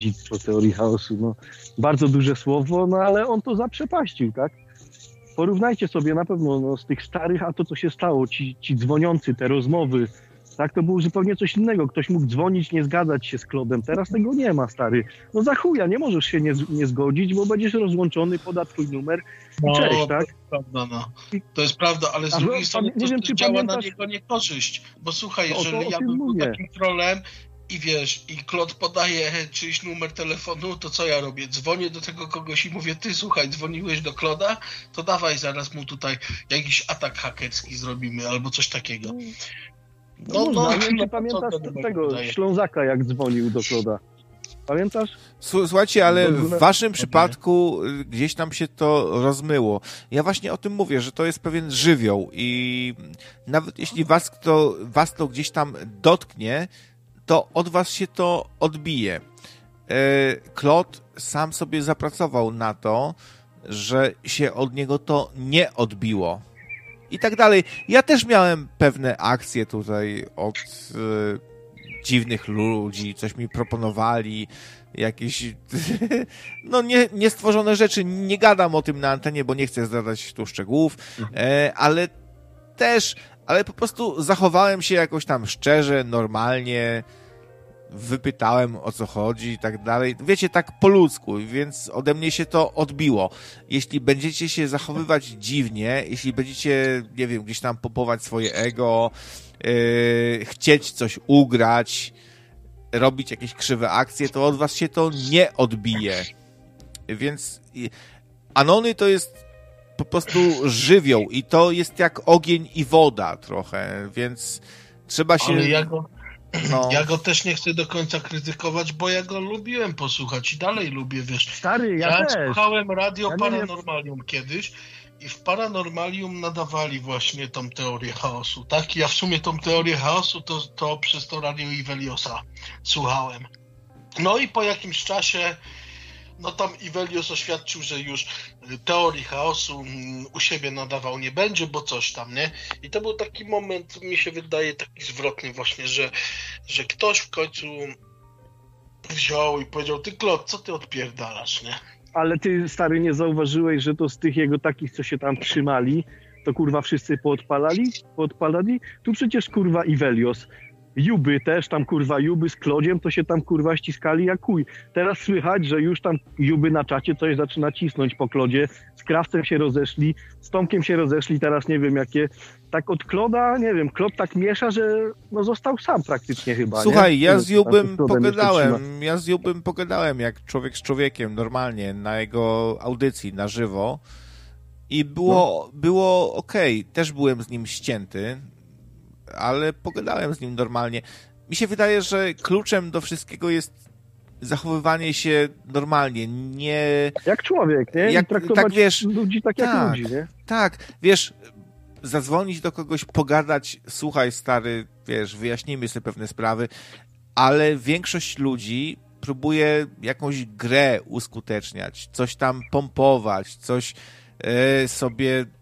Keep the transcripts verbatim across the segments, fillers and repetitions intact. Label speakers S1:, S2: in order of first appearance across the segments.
S1: dziedzictwo teorii chaosu. No, bardzo duże słowo, no ale on to zaprzepaścił, tak? Porównajcie sobie na pewno no, z tych starych, a to co się stało, ci, ci dzwoniący, te rozmowy, tak, to było zupełnie coś innego. Ktoś mógł dzwonić, nie zgadzać się z Klodem. Teraz tego nie ma, stary. No za chuja, nie możesz się nie, nie zgodzić, bo będziesz rozłączony, poda twój numer i
S2: no,
S1: cześć, tak?
S2: To jest prawda, no. To jest prawda, ale z
S1: A
S2: drugiej
S1: wy-
S2: strony
S1: nie
S2: to
S1: wiem, czy
S2: działa
S1: pamiętasz-
S2: na niego niekorzyść. Bo słuchaj,
S1: No, o to-
S2: jeżeli
S1: o
S2: ja
S1: tym
S2: bym był
S1: mówię.
S2: takim trolem i wiesz, i Klod podaje czyjś numer telefonu, to co ja robię? Dzwonię do tego kogoś i mówię, ty słuchaj, dzwoniłeś do Kloda, to dawaj zaraz mu tutaj jakiś atak hakerski zrobimy, albo coś takiego.
S1: No, no, nie wiem,
S2: no,
S1: czy pamiętasz
S2: co ten numer
S1: tego
S2: podaje?
S1: Ślązaka, jak dzwonił do Kloda. Pamiętasz?
S3: Słu- Słuchajcie, ale
S1: W ogóle-
S3: w waszym przypadku y, gdzieś tam się to rozmyło. Ja właśnie o tym mówię, że to jest pewien żywioł i nawet jeśli was to, was to gdzieś tam dotknie, to od was się to odbije. E, Claude sam sobie zapracował na to, że się od niego to nie odbiło. I tak dalej. Ja też miałem pewne akcje tutaj od e, dziwnych ludzi, coś mi proponowali, jakieś no nie, niestworzone rzeczy. Nie gadam o tym na antenie, bo nie chcę zdradzać tu szczegółów, e, ale też, ale po prostu zachowałem się jakoś tam szczerze, normalnie, wypytałem o co chodzi i tak dalej. Wiecie, tak po ludzku, więc ode mnie się to odbiło. Jeśli będziecie się zachowywać dziwnie, jeśli będziecie, nie wiem, gdzieś tam popować swoje ego, yy, chcieć coś ugrać, robić jakieś krzywe akcje, to od was się to nie odbije. Więc i- Anony to jest po prostu żywioł i to jest jak ogień i woda trochę, więc trzeba się...
S2: Ale ja go,
S3: no,
S2: ja go też nie chcę do końca krytykować, bo ja go lubiłem posłuchać i dalej lubię, wiesz.
S1: Stary, ja,
S2: Ja
S1: też.
S2: słuchałem Radio
S1: Ja nie wiem-
S2: Paranormalium kiedyś i w Paranormalium nadawali właśnie tą teorię chaosu, tak? Ja w sumie tą teorię chaosu to, to przez to Radio Iveliosa słuchałem. No i po jakimś czasie no tam Ivelios oświadczył, że już teorii chaosu mm, u siebie nadawał nie będzie, bo coś tam, nie? I to był taki moment, mi się wydaje, taki zwrotny właśnie, że, że ktoś w końcu wziął i powiedział, ty Klot, co ty odpierdalasz, nie?
S1: Ale ty, stary, nie zauważyłeś, że to z tych jego takich, co się tam trzymali, to kurwa wszyscy poodpalali? Poodpalali? Tu przecież kurwa Ivelios. Juby też, tam kurwa Juby z Klodziem, to się tam kurwa ściskali jak kuj. Teraz słychać, że już tam Juby na czacie coś zaczyna cisnąć po Klodzie, z Krawcem się rozeszli, z Tomkiem się rozeszli, teraz nie wiem jakie. Tak od Kloda, nie wiem, Klod tak miesza, że no został sam praktycznie chyba.
S3: Słuchaj,
S1: nie?
S3: ja
S1: Tyle,
S3: z
S1: co tam
S3: Jubem
S1: się z Klodem jeszcze trzyma.
S3: pogadałem, ja z Jubem pogadałem jak człowiek z człowiekiem, normalnie, na jego audycji, na żywo i było, no. było okej, też byłem z nim ścięty, ale pogadałem z nim normalnie. Mi się wydaje, że kluczem do wszystkiego jest zachowywanie się normalnie, nie...
S1: Jak człowiek, nie?
S3: Jak,
S1: I traktować
S3: tak, wiesz,
S1: ludzi tak, jak
S3: tak,
S1: ludzi, nie?
S3: Tak, wiesz, zadzwonić do kogoś, pogadać, słuchaj stary, wiesz, wyjaśnijmy sobie pewne sprawy, ale większość ludzi próbuje jakąś grę uskuteczniać, coś tam pompować, coś e, sobie e,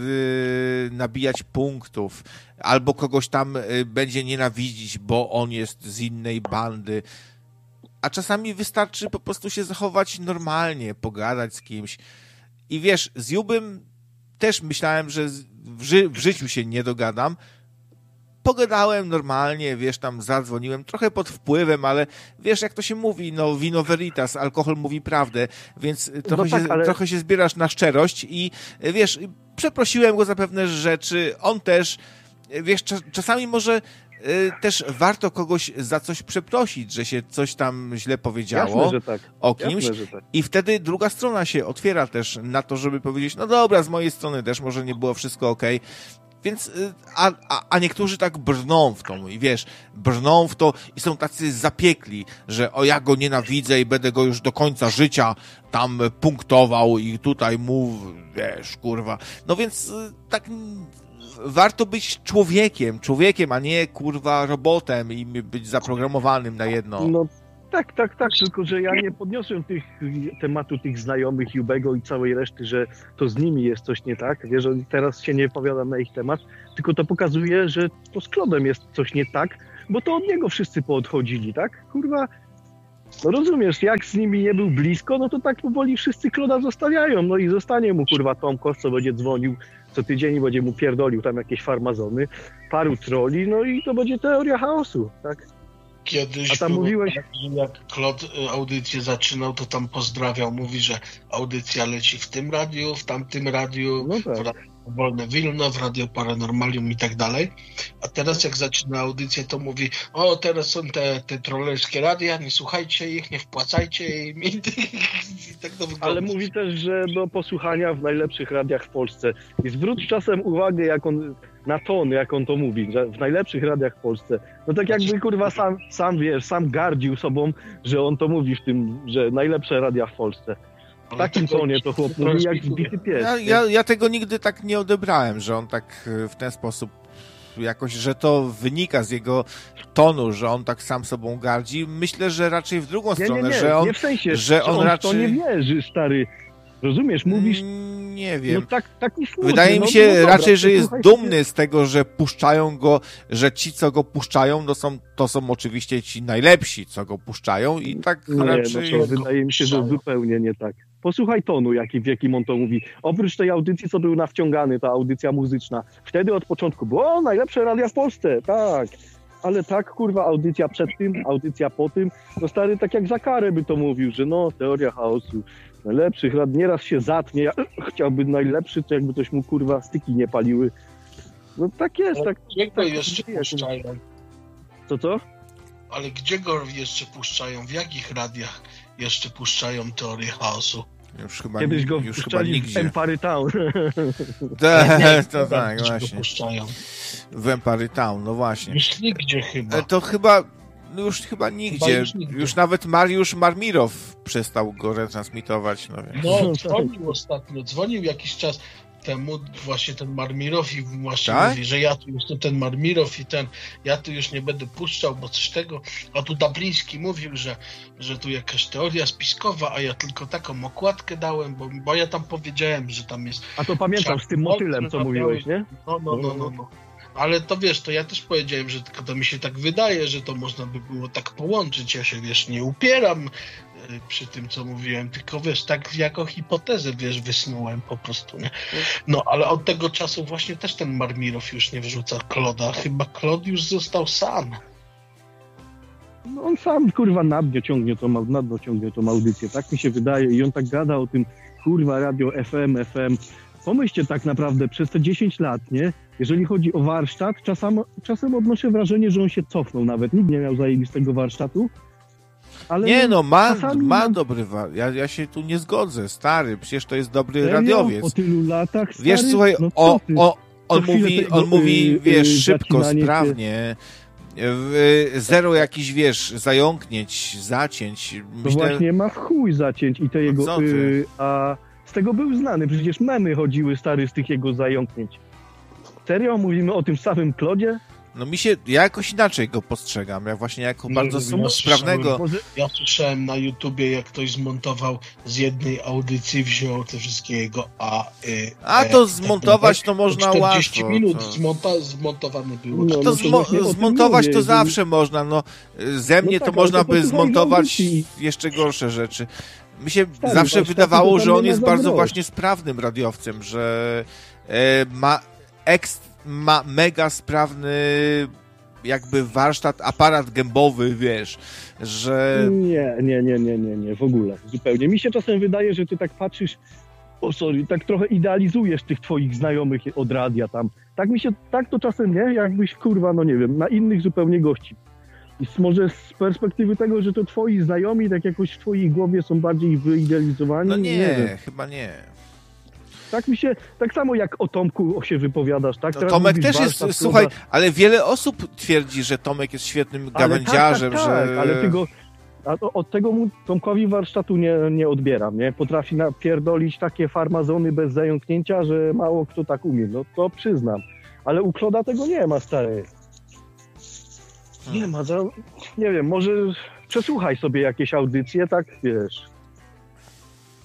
S3: nabijać punktów, albo kogoś tam e, będzie nienawidzić, bo on jest z innej bandy. A czasami wystarczy po prostu się zachować normalnie, pogadać z kimś. I wiesz, z Jubym też myślałem, że w, ży- w życiu się nie dogadam. Pogadałem normalnie, wiesz, tam zadzwoniłem, trochę pod wpływem, ale wiesz, jak to się mówi, no vino veritas, alkohol mówi prawdę, więc trochę,
S1: tak,
S3: się,
S1: ale-
S3: trochę się zbierasz na szczerość i wiesz, przeprosiłem go za pewne rzeczy, on też, wiesz, czas- czasami może y, też warto kogoś za coś przeprosić, że się coś tam źle powiedziało
S1: Jasne, że tak.
S3: o kimś.
S1: Jasne, że tak.
S3: I wtedy druga strona się otwiera też na to, żeby powiedzieć, no dobra, z mojej strony też może nie było wszystko okej. Więc, y, a, a, a niektórzy tak brną w to i wiesz, brną w to i są tacy zapiekli, że o ja go nienawidzę i będę go już do końca życia tam punktował i tutaj mu, wiesz, kurwa. No więc y, tak mm, warto być człowiekiem, człowiekiem, a nie kurwa robotem i być zaprogramowanym na jedno.
S1: No tak, tak, tak, tylko że ja nie podniosłem tych tematu tych znajomych Jubego i całej reszty, że to z nimi jest coś nie tak, wiesz, że teraz się nie wypowiadam na ich temat, tylko to pokazuje, że to z Klodem jest coś nie tak, bo to od niego wszyscy poodchodzili, tak? Kurwa, No rozumiesz, jak z nimi nie był blisko, no to tak powoli wszyscy Kloda zostawiają, no i zostanie mu kurwa Tomkosz, co będzie dzwonił co tydzień i będzie mu pierdolił tam jakieś farmazony, paru troli, no i to będzie teoria chaosu, tak?
S2: Kiedyś
S1: A tam
S2: było
S1: mówiłeś...
S2: tak, że jak Klod audycję zaczynał, to tam pozdrawiał, mówi, że audycja leci w tym radiu, w tamtym radiu,
S1: No tak.
S2: w Radio Wolne Wilno, w Radio Paranormalium i tak dalej. A teraz jak zaczyna audycję, to mówi, o teraz są te, te trollerskie radia, nie słuchajcie ich, nie wpłacajcie im i tak to wygląda.
S1: Ale mówi też, że do posłuchania w najlepszych radiach w Polsce. I zwróć czasem uwagę, jak on, na ton, jak on to mówi, że w najlepszych radiach w Polsce. No tak jakby kurwa sam, sam wiesz, sam gardził sobą, że on to mówi w tym, że najlepsze radia w Polsce. W takim tonie to chłop mówi jak zbity pies.
S3: Ja, ja, ja tego nigdy tak nie odebrałem, że on tak w ten sposób jakoś, że to wynika z jego tonu, że on tak sam sobą gardzi. Myślę, że raczej w drugą
S1: nie,
S3: stronę,
S1: nie, nie,
S3: że on,
S1: nie w sensie,
S3: że on,
S1: on
S3: raczej...
S1: w to nie wierzy, stary. Rozumiesz, mówisz...
S3: Nie wiem.
S1: No tak, taki smutny,
S3: Wydaje
S1: no,
S3: mi się
S1: no dobra,
S3: raczej, że jest
S1: słuchaj,
S3: dumny z tego, że puszczają go, że ci, co go puszczają, to są, to są oczywiście ci najlepsi, co go puszczają i tak
S1: Nie,
S3: raczej...
S1: no to wydaje mi się, że zupełnie nie tak. Posłuchaj tonu, jaki, w jakim on to mówi. Oprócz tej audycji, co był nawciągany, ta audycja muzyczna. Wtedy od początku było, o, najlepsze radia w Polsce, tak. Ale tak, kurwa, audycja przed tym, audycja po tym. No stary, tak jak za karę by to mówił, że no, teoria chaosu. Najlepszych rad, nieraz się zatnie, ja, chciałby najlepszy, to jakby coś mu, kurwa, styki nie paliły. No tak jest,
S2: Ale
S1: tak.
S2: gdzie go
S1: tak,
S2: jeszcze
S1: tak,
S2: puszczają?
S1: Co, co?
S2: Ale gdzie go jeszcze puszczają? W jakich radiach jeszcze puszczają teorię chaosu?
S3: Już chyba,
S1: Kiedyś go
S3: już chyba
S1: wpuszczali w
S3: nigdzie.
S1: Empire Town.
S3: Te, to tak,
S2: Gdzie go
S3: właśnie.
S2: puszczają?
S3: W Empire Town, no właśnie.
S2: Już nigdzie chyba.
S3: E, To chyba, no już chyba nigdzie.
S2: Chyba
S3: Już,
S2: już nigdzie.
S3: nawet Mariusz Marmirow przestał go retransmitować. No więc.
S2: No, dzwonił ostatnio, dzwonił jakiś czas temu właśnie ten Marmirow i właśnie
S3: Tak?
S2: mówi, że ja tu już to ten Marmirow i ten, ja tu już nie będę puszczał, bo coś tego, a tu Dabliński mówił, że, że tu jakaś teoria spiskowa, a ja tylko taką okładkę dałem, bo, bo ja tam powiedziałem, że tam jest...
S1: A to pamiętam z tym motylem, co mówiłeś, nie?
S2: No, no, no, no, no. Ale to wiesz, to ja też powiedziałem, że tylko to mi się tak wydaje, że to można by było tak połączyć. Ja się, wiesz, nie upieram y, przy tym, co mówiłem, tylko wiesz, tak jako hipotezę, wiesz, wysnułem po prostu, nie? No, ale od tego czasu właśnie też ten Marmirow już nie wrzuca Kloda. Chyba Klod już został sam.
S1: No on sam, kurwa, na dno ciągnie tą, na dno ciągnie tą audycję, tak mi się wydaje. I on tak gada o tym, kurwa, radio F M, F M. Pomyślcie tak naprawdę, przez te dziesięć lat, nie? Jeżeli chodzi o warsztat, czasem, czasem odnoszę wrażenie, że on się cofnął nawet. Nikt nie miał zajebistego warsztatu. Ale
S3: Nie no, ma,
S1: czasami
S3: ma
S1: mam-
S3: dobry war... ja, ja się tu nie zgodzę, stary, przecież to jest dobry
S1: Serio?
S3: radiowiec.
S1: Po tylu latach, stary?
S3: Wiesz, słuchaj,
S1: No co
S3: o,
S1: ty?
S3: o, on
S1: Co chwilę
S3: mówi,
S1: tego,
S3: on mówi,
S1: y,
S3: wiesz,
S1: y,
S3: szybko,
S1: zacinanie się.
S3: sprawnie, y, zero jakichś, wiesz, zająknięć, zacięć.
S1: No
S3: Myślę,
S1: właśnie ma w chuj zacięć i te jego...
S3: co ty?
S1: Y, a z tego był znany, przecież memy chodziły, stary, z tych jego zająknięć. Serio? Mówimy o tym samym Klodzie?
S3: no mi się, ja jakoś inaczej go postrzegam, ja właśnie jako
S2: Nie
S3: bardzo
S2: wiem, ja
S3: sprawnego...
S1: Może...
S2: Ja słyszałem na YouTubie, jak ktoś zmontował z jednej audycji, wziął te wszystkie jego A, y,
S3: A
S2: e,
S3: to
S2: i tak
S3: zmontować
S2: dalej.
S3: to można
S2: czterdzieści
S3: łatwo.
S2: minut
S3: To...
S2: zmonta- zmontowane było.
S1: No,
S3: To,
S1: no to
S3: zmo-
S1: właśnie o tym
S3: zmontować
S1: mówię,
S3: to
S1: jeżeli-
S3: zawsze można, no ze mnie
S1: No
S3: to
S1: tak, ale
S3: można
S1: to
S3: by
S1: posłuchaj
S3: zmontować
S1: audycji.
S3: jeszcze gorsze rzeczy. Mi się
S1: Stary,
S3: zawsze
S1: warsztaty
S3: wydawało,
S1: to tam
S3: że on
S1: nie ma
S3: jest
S1: za
S3: bardzo
S1: grosz.
S3: właśnie sprawnym radiowcem, że e, ma, eks, ma mega sprawny jakby warsztat, aparat gębowy, wiesz, że...
S1: Nie, nie, nie, nie, nie, nie, w ogóle, zupełnie. Mi się czasem wydaje, że ty tak patrzysz, o sorry, tak trochę idealizujesz tych twoich znajomych od radia tam. Tak mi się, tak to czasem nie, jakbyś, kurwa, no nie wiem, na innych zupełnie gości. I z- może z perspektywy tego, że to twoi znajomi tak jakoś w twojej głowie są bardziej wyidealizowani,
S3: No
S1: nie,
S3: nie,
S1: wiem.
S3: chyba nie.
S1: Tak mi się, tak samo jak o Tomku się wypowiadasz, tak?
S3: No,
S1: Teraz
S3: Tomek
S1: mówisz
S3: też jest,
S1: warsztat,
S3: słuchaj,
S1: kurwa,
S3: ale wiele osób twierdzi, że Tomek jest świetnym
S1: ale
S3: gawędziarzem,
S1: tak, tak,
S3: że...
S1: tak, ale ty go, a to, od tego mu Tomkowi warsztatu nie, nie odbieram, nie? Potrafi napierdolić takie farmazony bez zająknięcia, że mało kto tak umie, no to przyznam. Ale u Kloda tego nie ma, stary. Nie ma, za, nie wiem, może przesłuchaj sobie jakieś audycje, tak, wiesz.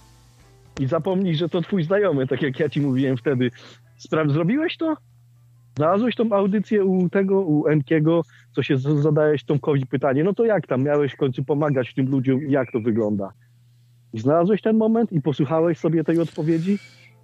S1: I zapomnij, że to twój znajomy, tak jak ja ci mówiłem wtedy. Spraw, zrobiłeś to? Znalazłeś tą audycję u tego, u Enkiego, co się z- zadałeś Tomkowi pytanie, no to jak tam miałeś w końcu pomagać tym ludziom i jak to wygląda? I znalazłeś ten moment i posłuchałeś sobie tej odpowiedzi?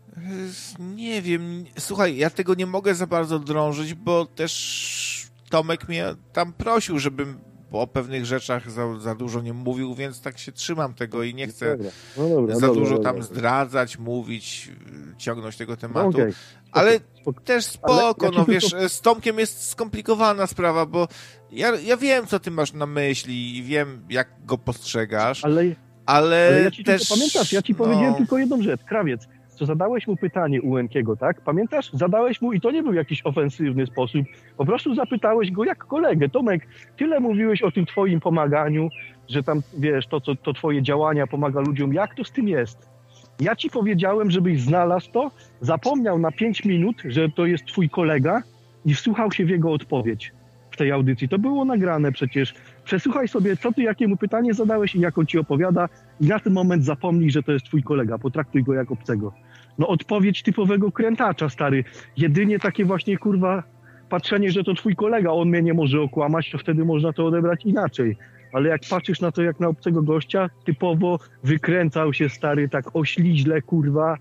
S3: Nie wiem, słuchaj, ja tego nie mogę za bardzo drążyć, bo też Tomek mnie tam prosił, żebym o pewnych rzeczach za, za dużo nie mówił, więc tak się trzymam tego i nie chcę
S1: Dobra. No dobra,
S3: za
S1: dobra,
S3: dużo
S1: dobra.
S3: tam zdradzać, mówić, ciągnąć tego tematu.
S1: Okej.
S3: Ale
S1: Spoko.
S3: też spoko,
S1: Ale ja
S3: no
S1: ci
S3: wiesz,
S1: tylko-
S3: z Tomkiem jest skomplikowana sprawa, bo ja, ja wiem, co ty masz na myśli i wiem, jak go postrzegasz,
S1: Ale,
S3: ale,
S1: ale ja ci
S3: też...
S1: tylko, pamiętasz, ja ci
S3: no,
S1: powiedziałem tylko jedną rzecz, Krawiec, co zadałeś mu pytanie u Enkiego, tak? Pamiętasz? Zadałeś mu i to nie był jakiś ofensywny sposób, po prostu zapytałeś go jak kolegę. Tomek, tyle mówiłeś o tym twoim pomaganiu, że tam, wiesz, to, co, to twoje działania pomaga ludziom, jak to z tym jest? Ja ci powiedziałem, żebyś znalazł to, zapomniał na pięć minut, że to jest twój kolega i wsłuchał się w jego odpowiedź w tej audycji. To było nagrane przecież. Przesłuchaj sobie, co ty, jakie mu pytanie zadałeś i jak on ci opowiada i na ten moment zapomnij, że to jest twój kolega. Potraktuj go jak obcego. No odpowiedź typowego krętacza, stary. Jedynie takie właśnie, kurwa, patrzenie, że to twój kolega, on mnie nie może okłamać, to wtedy można to odebrać inaczej. Ale jak patrzysz na to jak na obcego gościa, typowo wykręcał się, stary, tak ośliźle, kurwa.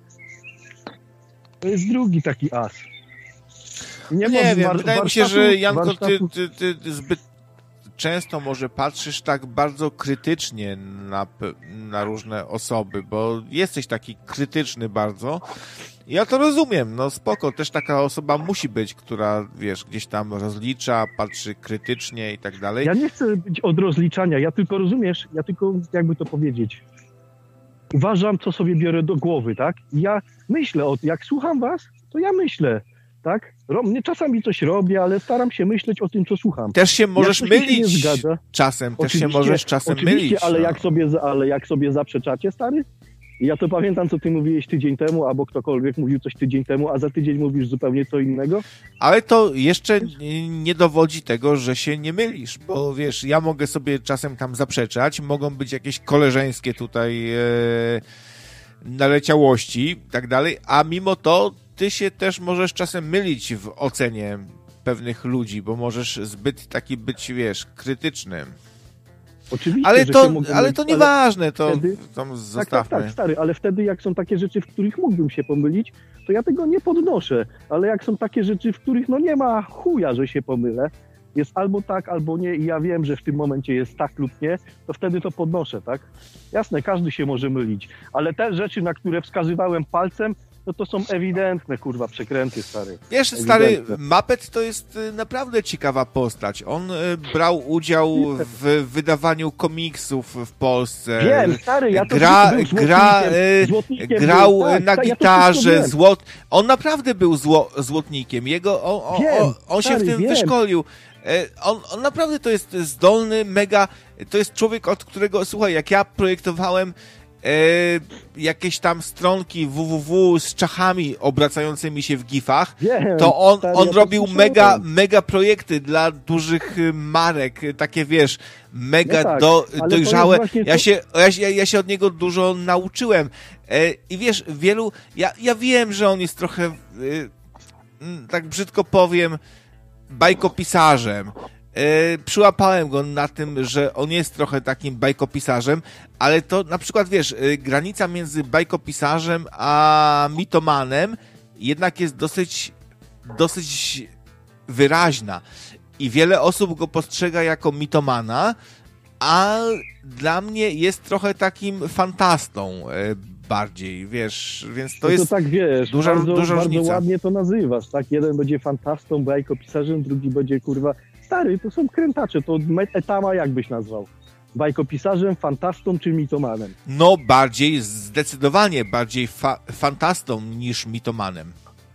S1: To jest drugi taki as.
S3: Nie,
S1: ma
S3: nie wiem,
S1: war-
S3: wydaje mi się,
S1: warsztatu-
S3: że Janko, ty,
S1: warsztatu-
S3: ty, ty, ty zbyt często może patrzysz tak bardzo krytycznie na, pe- na różne osoby, bo jesteś taki krytyczny bardzo. Ja to rozumiem, no spoko, też taka osoba musi być, która, wiesz, gdzieś tam rozlicza, patrzy krytycznie i tak dalej.
S1: Ja nie chcę być od rozliczania, ja tylko, rozumiesz, ja tylko, jakby to powiedzieć, uważam, co sobie biorę do głowy, tak? I ja myślę o tym, jak słucham was, to ja myślę, tak? Ro- mnie czasami coś robię, ale staram się myśleć o tym, co słucham.
S3: Też się możesz
S1: coś mi się nie
S3: mylić
S1: zgadza,
S3: czasem, też się
S1: Oczywiście,
S3: możesz czasem
S1: oczywiście,
S3: mylić.
S1: ale
S3: no.
S1: jak sobie, za- ale jak sobie zaprzeczacie, stary? Ja to pamiętam, co ty mówiłeś tydzień temu, albo ktokolwiek mówił coś tydzień temu, a za tydzień mówisz zupełnie co innego.
S3: Ale to jeszcze nie dowodzi tego, że się nie mylisz, bo wiesz, ja mogę sobie czasem tam zaprzeczać, mogą być jakieś koleżeńskie tutaj e, naleciałości i tak dalej, a mimo to ty się też możesz czasem mylić w ocenie pewnych ludzi, bo możesz zbyt taki być, wiesz, krytyczny.
S1: Oczywiście,
S3: Ale
S1: że
S3: to,
S1: się mogę
S3: ale
S1: mylić,
S3: to nieważne, to
S1: wtedy-
S3: tam
S1: Tak, tak,
S3: zostawmy.
S1: tak, stary, ale wtedy jak są takie rzeczy, w których mógłbym się pomylić, to ja tego nie podnoszę, ale jak są takie rzeczy, w których no nie ma chuja, że się pomylę, jest albo tak, albo nie i ja wiem, że w tym momencie jest tak lub nie, to wtedy to podnoszę, tak? Jasne, każdy się może mylić, ale te rzeczy, na które wskazywałem palcem, no to są ewidentne, kurwa, przekręty, stary.
S3: Wiesz, stary,
S1: Ewidentne.
S3: Muppet to jest y, naprawdę ciekawa postać. On y, brał udział w wydawaniu komiksów w Polsce.
S1: Wiem, stary, ja to
S3: Gra,
S1: był
S3: gra,
S1: złotnikiem,
S3: y,
S1: złotnikiem
S3: grał
S1: był, tak,
S3: na
S1: tak, ja to
S3: gitarze,
S1: wszystko wiem.
S3: złot... On naprawdę był zło, złotnikiem. Jego, on, on,
S1: Wiem,
S3: on, on się
S1: stary,
S3: w tym
S1: wiem.
S3: wyszkolił. E, On, on naprawdę to jest zdolny, mega... To jest człowiek, od którego, słuchaj, jak ja projektowałem e, jakieś tam stronki www z czachami obracającymi się w gifach,
S1: Wiem,
S3: to on,
S1: stary,
S3: on
S1: ja to
S3: robił
S1: słyszałem.
S3: mega, mega projekty dla dużych y, marek, y, takie wiesz, mega
S1: No tak,
S3: do,
S1: ale to
S3: dojrzałe.
S1: jest właśnie
S3: Ja
S1: to-
S3: się, ja, się, ja się od niego dużo nauczyłem. E, I wiesz, wielu, ja, ja wiem, że on jest trochę, y, mm, tak brzydko powiem, bajkopisarzem. E, przyłapałem go na tym, że on jest trochę takim bajkopisarzem, ale to na przykład, wiesz, y, granica między bajkopisarzem a mitomanem jednak jest dosyć, dosyć wyraźna i wiele osób go postrzega jako mitomana, a dla mnie jest trochę takim fantastą e, bardziej, wiesz, więc to
S1: No
S3: jest...
S1: to tak, wiesz,
S3: duża-
S1: bardzo,
S3: duża
S1: bardzo
S3: różnica.
S1: ładnie to nazywasz, tak? Jeden będzie fantastą, bajkopisarzem, drugi będzie, kurwa, stary, to są krętacze, to me- etama jak byś nazwał? Bajkopisarzem, fantastą czy mitomanem?
S3: No, bardziej, zdecydowanie bardziej fa- fantastą niż mitomanem.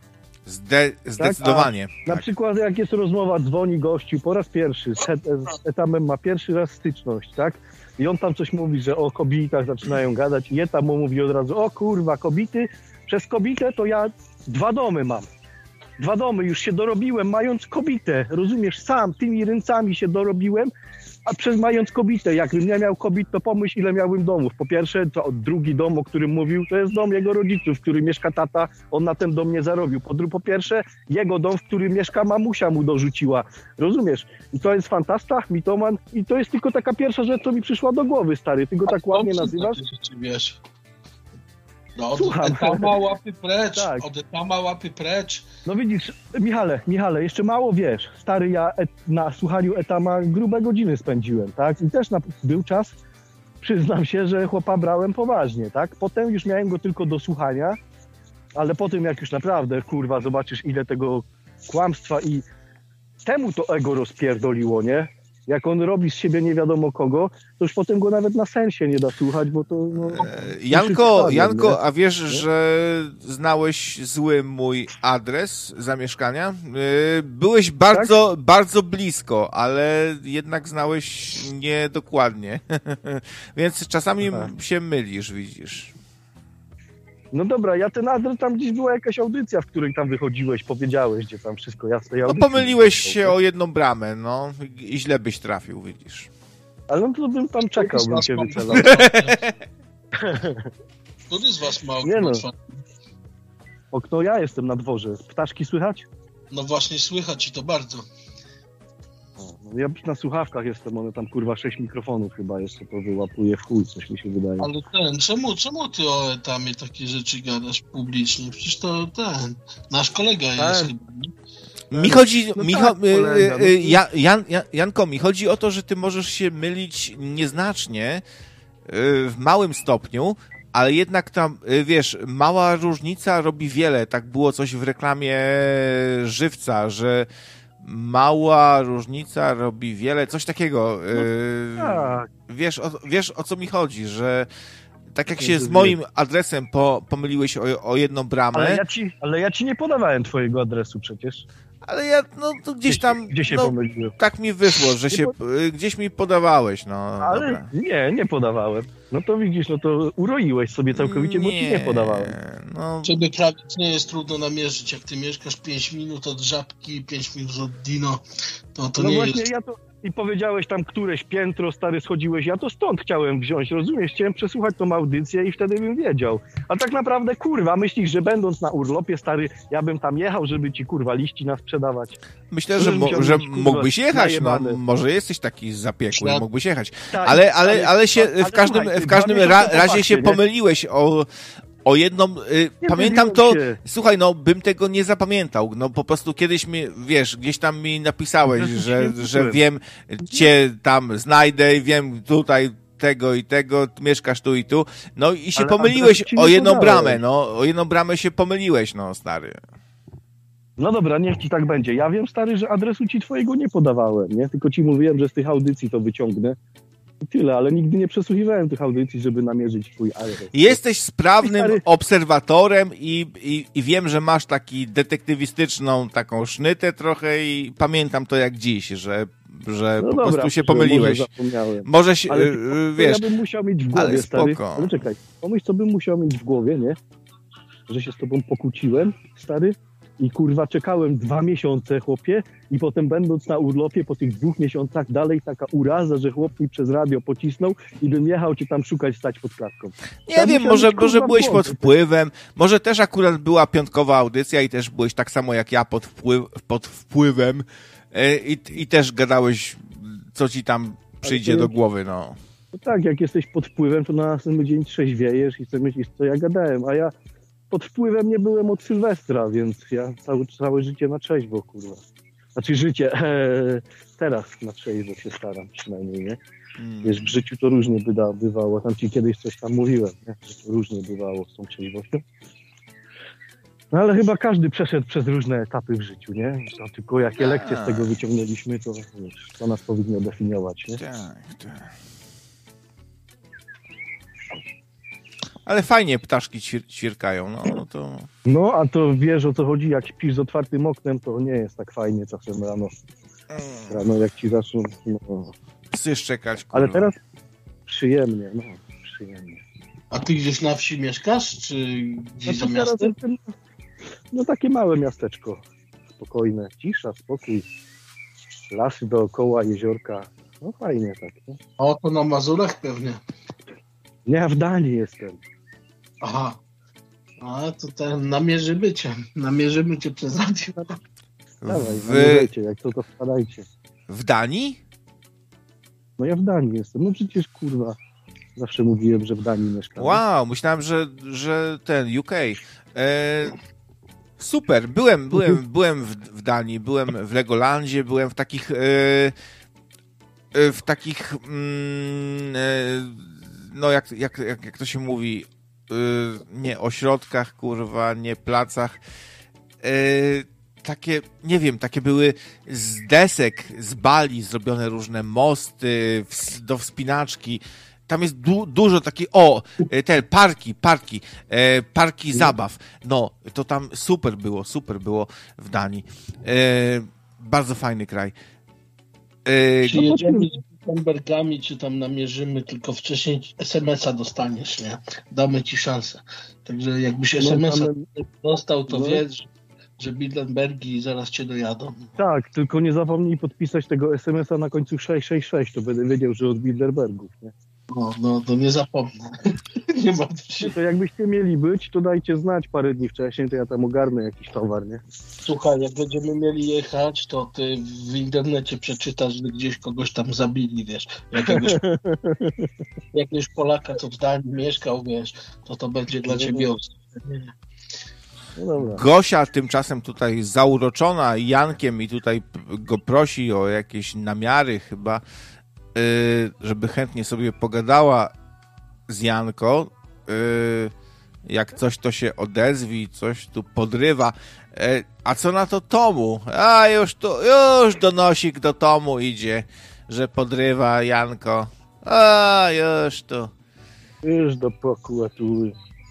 S3: Zde- zdecydowanie.
S1: Na
S3: tak.
S1: przykład jak jest rozmowa, dzwoni gościu po raz pierwszy, z, et- z etamem ma pierwszy raz styczność, tak? I on tam coś mówi, że o kobietach zaczynają gadać i etam mu mówi od razu, o kurwa, kobiety, przez kobietę to ja dwa domy mam. Dwa domy, już się dorobiłem, mając kobietę, rozumiesz, sam tymi ręcami się dorobiłem, a przez mając kobietę, jakbym nie miał kobiet, to pomyśl, ile miałbym domów. Po pierwsze, to drugi dom, o którym mówił, to jest dom jego rodziców, w którym mieszka tata, on na ten dom nie zarobił. Po, dru- po pierwsze, jego dom, w którym mieszka mamusia mu dorzuciła. Rozumiesz? I to jest fantasta, mitoman i to jest tylko taka pierwsza rzecz, co mi przyszła do głowy, stary. Ty go tak ładnie nazywasz?
S2: Wiesz. No, od
S1: Słucham.
S2: etama łapy precz,
S1: Tak.
S2: od etama łapy precz.
S1: No widzisz, Michale, Michale, jeszcze mało wiesz. Stary, ja et, na słuchaniu Etama grube godziny spędziłem, tak? I też na, był czas, przyznam się, że chłopa brałem poważnie, tak? Potem już miałem go tylko do słuchania, ale po tym jak już naprawdę, kurwa, zobaczysz ile tego kłamstwa i temu to ego rozpierdoliło, nie? Jak on robi z siebie nie wiadomo kogo, to już potem go nawet na sensie nie da słuchać, bo to... No,
S3: Janko,
S1: stadion,
S3: Janko,
S1: nie?
S3: a wiesz, że znałeś zły mój adres zamieszkania? Yy, Byłeś bardzo,
S1: Tak?
S3: bardzo blisko, ale jednak znałeś niedokładnie. Więc czasami
S1: Aha.
S3: się mylisz, widzisz.
S1: No dobra, ja ten adres, tam gdzieś była jakaś audycja, w której tam wychodziłeś, powiedziałeś, gdzie tam wszystko jasne.
S3: No pomyliłeś się o jedną bramę, no i źle byś trafił, widzisz.
S1: Ale no to bym tam czekał, bym cię wycelał.
S2: Który z was ma
S1: Nie no.
S2: okno?
S1: Okno, ja jestem na dworze. Ptaszki słychać?
S2: No właśnie słychać i to bardzo.
S1: No, ja na słuchawkach jestem, one tam kurwa sześć mikrofonów chyba jeszcze to wyłapuje w chuj, coś mi się wydaje.
S2: Ale ten, czemu, czemu ty o etamie takie rzeczy gadasz publicznie? Przecież to ten, nasz kolega jest
S1: Tak.
S2: chyba, nie?
S3: Mi chodzi,
S1: No
S3: Micho,
S1: tak, kolega, no.
S3: y, y, Jan, Jan, Jan- Janko, mi chodzi o to, że ty możesz się mylić nieznacznie, y, w małym stopniu, ale jednak tam, y, wiesz, mała różnica robi wiele. Tak było coś w reklamie Żywca, że mała różnica robi wiele, coś takiego. y,
S1: Tak.
S3: Wiesz, o, wiesz, o co mi chodzi, że tak jak
S1: Nie
S3: się z
S1: wiem.
S3: moim adresem po, pomyliłeś o, o jedną bramę,
S1: Ale ja, ci, ale ja ci nie podawałem twojego adresu przecież.
S3: ale ja, no, to gdzieś tam,
S1: Gdzie się
S3: no,
S1: pomyliłem?
S3: tak mi wyszło, że się y, gdzieś mi podawałeś, no.
S1: Ale
S3: Dobra.
S1: nie, nie podawałem. No to widzisz, no to uroiłeś sobie całkowicie, bo ci nie podawałem.
S3: No,
S2: Ciebie krawiec nie jest trudno namierzyć, jak ty mieszkasz pięć minut od Żabki, pięć minut od Dino, to to
S1: No
S2: nie
S1: właśnie
S2: jest...
S1: ja to i powiedziałeś tam któreś piętro, stary, schodziłeś, ja to stąd chciałem wziąć, rozumiesz? Chciałem przesłuchać tą audycję i wtedy bym wiedział. A tak naprawdę, kurwa, myślisz, że będąc na urlopie, stary, ja bym tam jechał, żeby ci, kurwa, liści nas sprzedawać.
S3: myślę, że,
S1: Żebym
S3: mo,
S1: musiał
S3: że
S1: mieć, kurwa,
S3: mógłbyś jechać, no,
S1: najebane.
S3: może jesteś taki zapiekły,
S2: Ja-
S3: mógłbyś jechać.
S1: Tak,
S3: Ale, ale, ale się
S1: ale
S3: w każdym,
S1: słuchaj,
S3: w każdym
S1: dwa
S3: ra,
S1: miesiące
S3: razie
S1: po
S3: się
S1: fakcie, nie?
S3: pomyliłeś o, o jedną, y,
S1: Nie
S3: pamiętam
S1: myliłem
S3: to,
S1: się.
S3: słuchaj, no, bym tego nie zapamiętał, no, po prostu kiedyś mi, wiesz, gdzieś tam mi napisałeś,
S1: No,
S3: że,
S1: święciłem.
S3: że wiem, cię tam znajdę, wiem tutaj tego i tego, mieszkasz tu i tu, no i się
S1: Ale
S3: pomyliłeś
S1: adresu ci
S3: o
S1: nie
S3: jedną
S1: podałem.
S3: bramę, no, o jedną bramę się pomyliłeś, no, stary.
S1: No dobra, niech ci tak będzie. Ja wiem, stary, że adresu ci twojego nie podawałem, nie? Tylko ci mówiłem, że z tych audycji to wyciągnę. I tyle, ale nigdy nie przesłuchiwałem tych audycji, żeby namierzyć twój adres.
S3: Jesteś sprawnym
S1: Stary.
S3: obserwatorem i, i, i wiem, że masz taki detektywistyczną taką sznytę trochę i pamiętam to jak dziś, że, że
S1: No
S3: po
S1: dobra,
S3: prostu się
S1: że
S3: pomyliłeś.
S1: Może zapomniałem.
S3: Może się,
S1: Ale
S3: y,
S1: ty-
S3: y, wiesz,
S1: ja bym musiał mieć w głowie,
S3: ale
S1: stary.
S3: spoko.
S1: Ale czekaj, pomyśl, co bym musiał mieć w głowie, nie? Że się z tobą pokłóciłem, stary, i kurwa czekałem dwa miesiące, chłopie, i potem będąc na urlopie po tych dwóch miesiącach dalej taka uraza, że chłop mi przez radio pocisnął i bym jechał cię tam szukać, stać pod klatką.
S3: nie
S1: Tam
S3: wiem,
S1: musiał
S3: może,
S1: być,
S3: może
S1: kurwa,
S3: byłeś
S1: błąd.
S3: pod wpływem, może też akurat była piątkowa audycja i też byłeś tak samo jak ja pod, wpływ, pod wpływem y, i, i też gadałeś, co ci tam przyjdzie
S1: ty-
S3: do głowy, no.
S1: No tak, jak jesteś pod wpływem, to na następny dzień trzeźwiejesz i sobie myślisz, co ja gadałem, a ja pod wpływem nie byłem od Sylwestra, więc ja całe, całe życie na trzeźwo, kurwa. Znaczy życie, e, teraz na trzeźwo się staram przynajmniej, nie?
S3: Mm.
S1: Wiesz, w życiu to różnie byda, bywało, tam ci kiedyś coś tam mówiłem, nie? Że to różnie bywało z tą trzeźwością. No ale chyba każdy przeszedł przez różne etapy w życiu, nie? To tylko jakie lekcje z tego wyciągnęliśmy, to wiesz, to nas powinno definiować, nie?
S3: Tak, tak. Ale fajnie ptaszki ćwir- ćwierkają, no, no to...
S1: No, a to wiesz, o co chodzi, jak śpisz z otwartym oknem, to nie jest tak fajnie czasem rano. Rano jak ci zaczną, no.
S3: Psy szczekać, kurwa.
S1: Ale teraz przyjemnie, no, przyjemnie.
S2: A ty gdzieś na wsi mieszkasz, czy gdzieś za
S1: Znaczy, teraz
S2: miastem?
S1: jestem, no takie małe miasteczko, spokojne, cisza, spokój, lasy dookoła, jeziorka, No fajnie tak. Nie?
S2: O, to na Mazurach pewnie.
S1: Nie, ja w Danii jestem.
S2: Aha. A, to ten, namierzymy cię. Namierzymy cię przez radio.
S1: Dawaj,
S3: W,
S1: namierzajcie, jak to, to wpadajcie.
S3: w Danii?
S1: No ja w Danii jestem. No przecież kurwa. Zawsze mówiłem, że w Danii mieszkam.
S3: Wow, myślałem, że, że ten U K. E, super, byłem, byłem, byłem w, w Danii, byłem w Legolandzie, byłem w takich e, e, w takich mm, e, no jak, jak, jak, jak to się mówi, e, nie ośrodkach, kurwa, nie placach. E, takie, nie wiem, takie były z desek, z bali zrobione różne mosty w, do wspinaczki. Tam jest du- dużo takich, o, te parki, parki, e, parki zabaw. No, to tam super było, super było w Danii. E, bardzo fajny kraj. E,
S2: Czy jedziemy z Gutenbergami, czy tam namierzymy, tylko wcześniej es em es a dostaniesz, nie? Damy ci szansę. Także jakbyś es em es a dostał, to
S1: no.
S2: wiedz, że Bilderbergi zaraz cię dojadą.
S1: Tak, tylko nie zapomnij podpisać tego es em es a na końcu sześć sześć sześć, to będę wiedział, że od Bilderbergów, nie?
S2: No, no, to nie zapomnę. Nie martw się.
S1: To jakbyście mieli być, to dajcie znać parę dni wcześniej, to ja tam ogarnę jakiś towar, nie?
S2: Słuchaj, jak będziemy mieli jechać, to ty w internecie przeczytasz, że gdzieś kogoś tam zabili, wiesz, jakiegoś, jakiegoś Polaka, co w Danii mieszkał, wiesz, to to będzie dla ciebie ostre.
S1: No dobra.
S3: Gosia tymczasem tutaj zauroczona Jankiem i tutaj go prosi o jakieś namiary chyba, żeby chętnie sobie pogadała z Janko. Jak coś, to się odezwij, coś tu podrywa. A co na to Tomu? A już to, już donosik do Tomu idzie, że podrywa Janko. A już to.
S1: Już do prokuratury.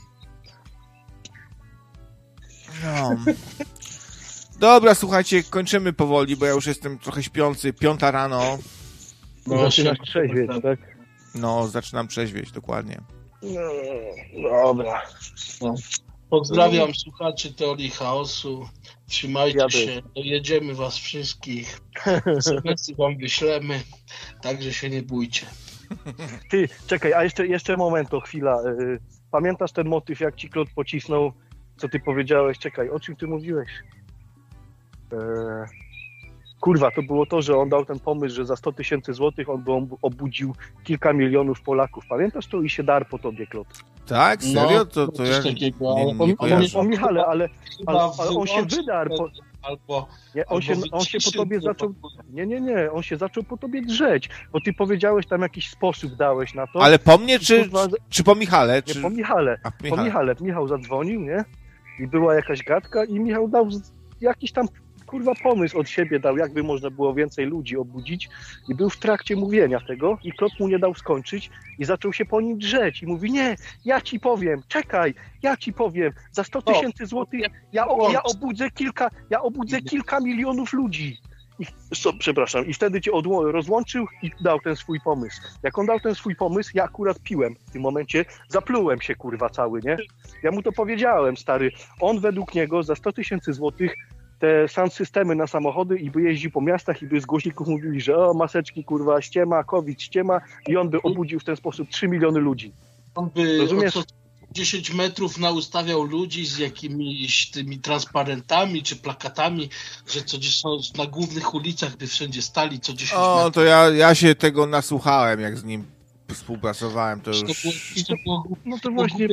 S3: No. Dobra, słuchajcie, kończymy powoli, bo ja już jestem trochę śpiący. Piąta rano.
S1: No, zaczynasz trzeźwieć, tak?
S3: No, zaczynam trzeźwieć, dokładnie.
S1: No, dobra.
S2: No. Pozdrawiam słuchaczy Teorii Chaosu. Trzymajcie
S1: Jadę.
S2: się. Dojedziemy was wszystkich. es em esy wam wyślemy. Także się nie bójcie.
S1: Ty, czekaj, a jeszcze, jeszcze moment, to chwila. Yy, pamiętasz ten motyw, jak ci Klot pocisnął, co ty powiedziałeś? Czekaj, o czym ty mówiłeś? Yy, kurwa, to było to, że on dał ten pomysł, że za sto tysięcy złotych on by obudził kilka milionów Polaków. Pamiętasz to i się dar po tobie, Klot?
S3: Tak? Serio?
S2: No,
S3: To, to
S2: coś
S3: ja
S2: takiego,
S3: nie,
S2: ale
S3: nie,
S1: O,
S3: nie
S1: o,
S3: kojarzę.
S1: o Michale, ale, ale,
S2: Chyba
S1: ale on się
S2: wyłącznie
S1: wydarł. Po,
S2: Albo,
S1: nie, on,
S2: albo
S1: się, on się po
S2: wyciszył
S1: tobie
S2: to.
S1: zaczął... Nie, nie, nie, on się zaczął po tobie drzeć, bo ty powiedziałeś tam jakiś sposób dałeś na to.
S3: Ale po mnie, czy,
S1: Kurwa,
S3: czy po Michale?
S1: Nie,
S3: Czy...
S1: po Michale.
S3: A,
S1: Po Michale. Michał zadzwonił, nie? I była jakaś gadka i Michał dał z- jakiś tam, kurwa, pomysł od siebie dał, jakby można było więcej ludzi obudzić i był w trakcie mówienia tego i Klot mu nie dał skończyć i zaczął się po nim drzeć i mówi, nie, ja ci powiem, czekaj, ja ci powiem, za sto tysięcy złotych ja, o, ja obudzę kilka, ja obudzę kilka milionów ludzi. I, so, przepraszam, i wtedy cię odło- rozłączył i dał ten swój pomysł. Jak on dał ten swój pomysł, ja akurat piłem w tym momencie, zaplułem się, kurwa, cały, nie? Ja mu to powiedziałem, stary, on według niego za sto tysięcy złotych te sound systemy na samochody i by jeździł po miastach i by z głośników mówili, że o, maseczki, kurwa, ściema, COVID, ściema i on by obudził w ten sposób trzy miliony ludzi.
S2: On by
S1: Rozumiesz?
S2: od dziesięć metrów naustawiał ludzi z jakimiś tymi transparentami czy plakatami, że co gdzieś są na głównych ulicach, by wszędzie stali co dziesięć
S3: O,
S2: metrów.
S3: to ja, ja się tego nasłuchałem, jak z nim współpracowałem, to
S2: To było,
S3: już...
S2: to było,
S1: No to właśnie...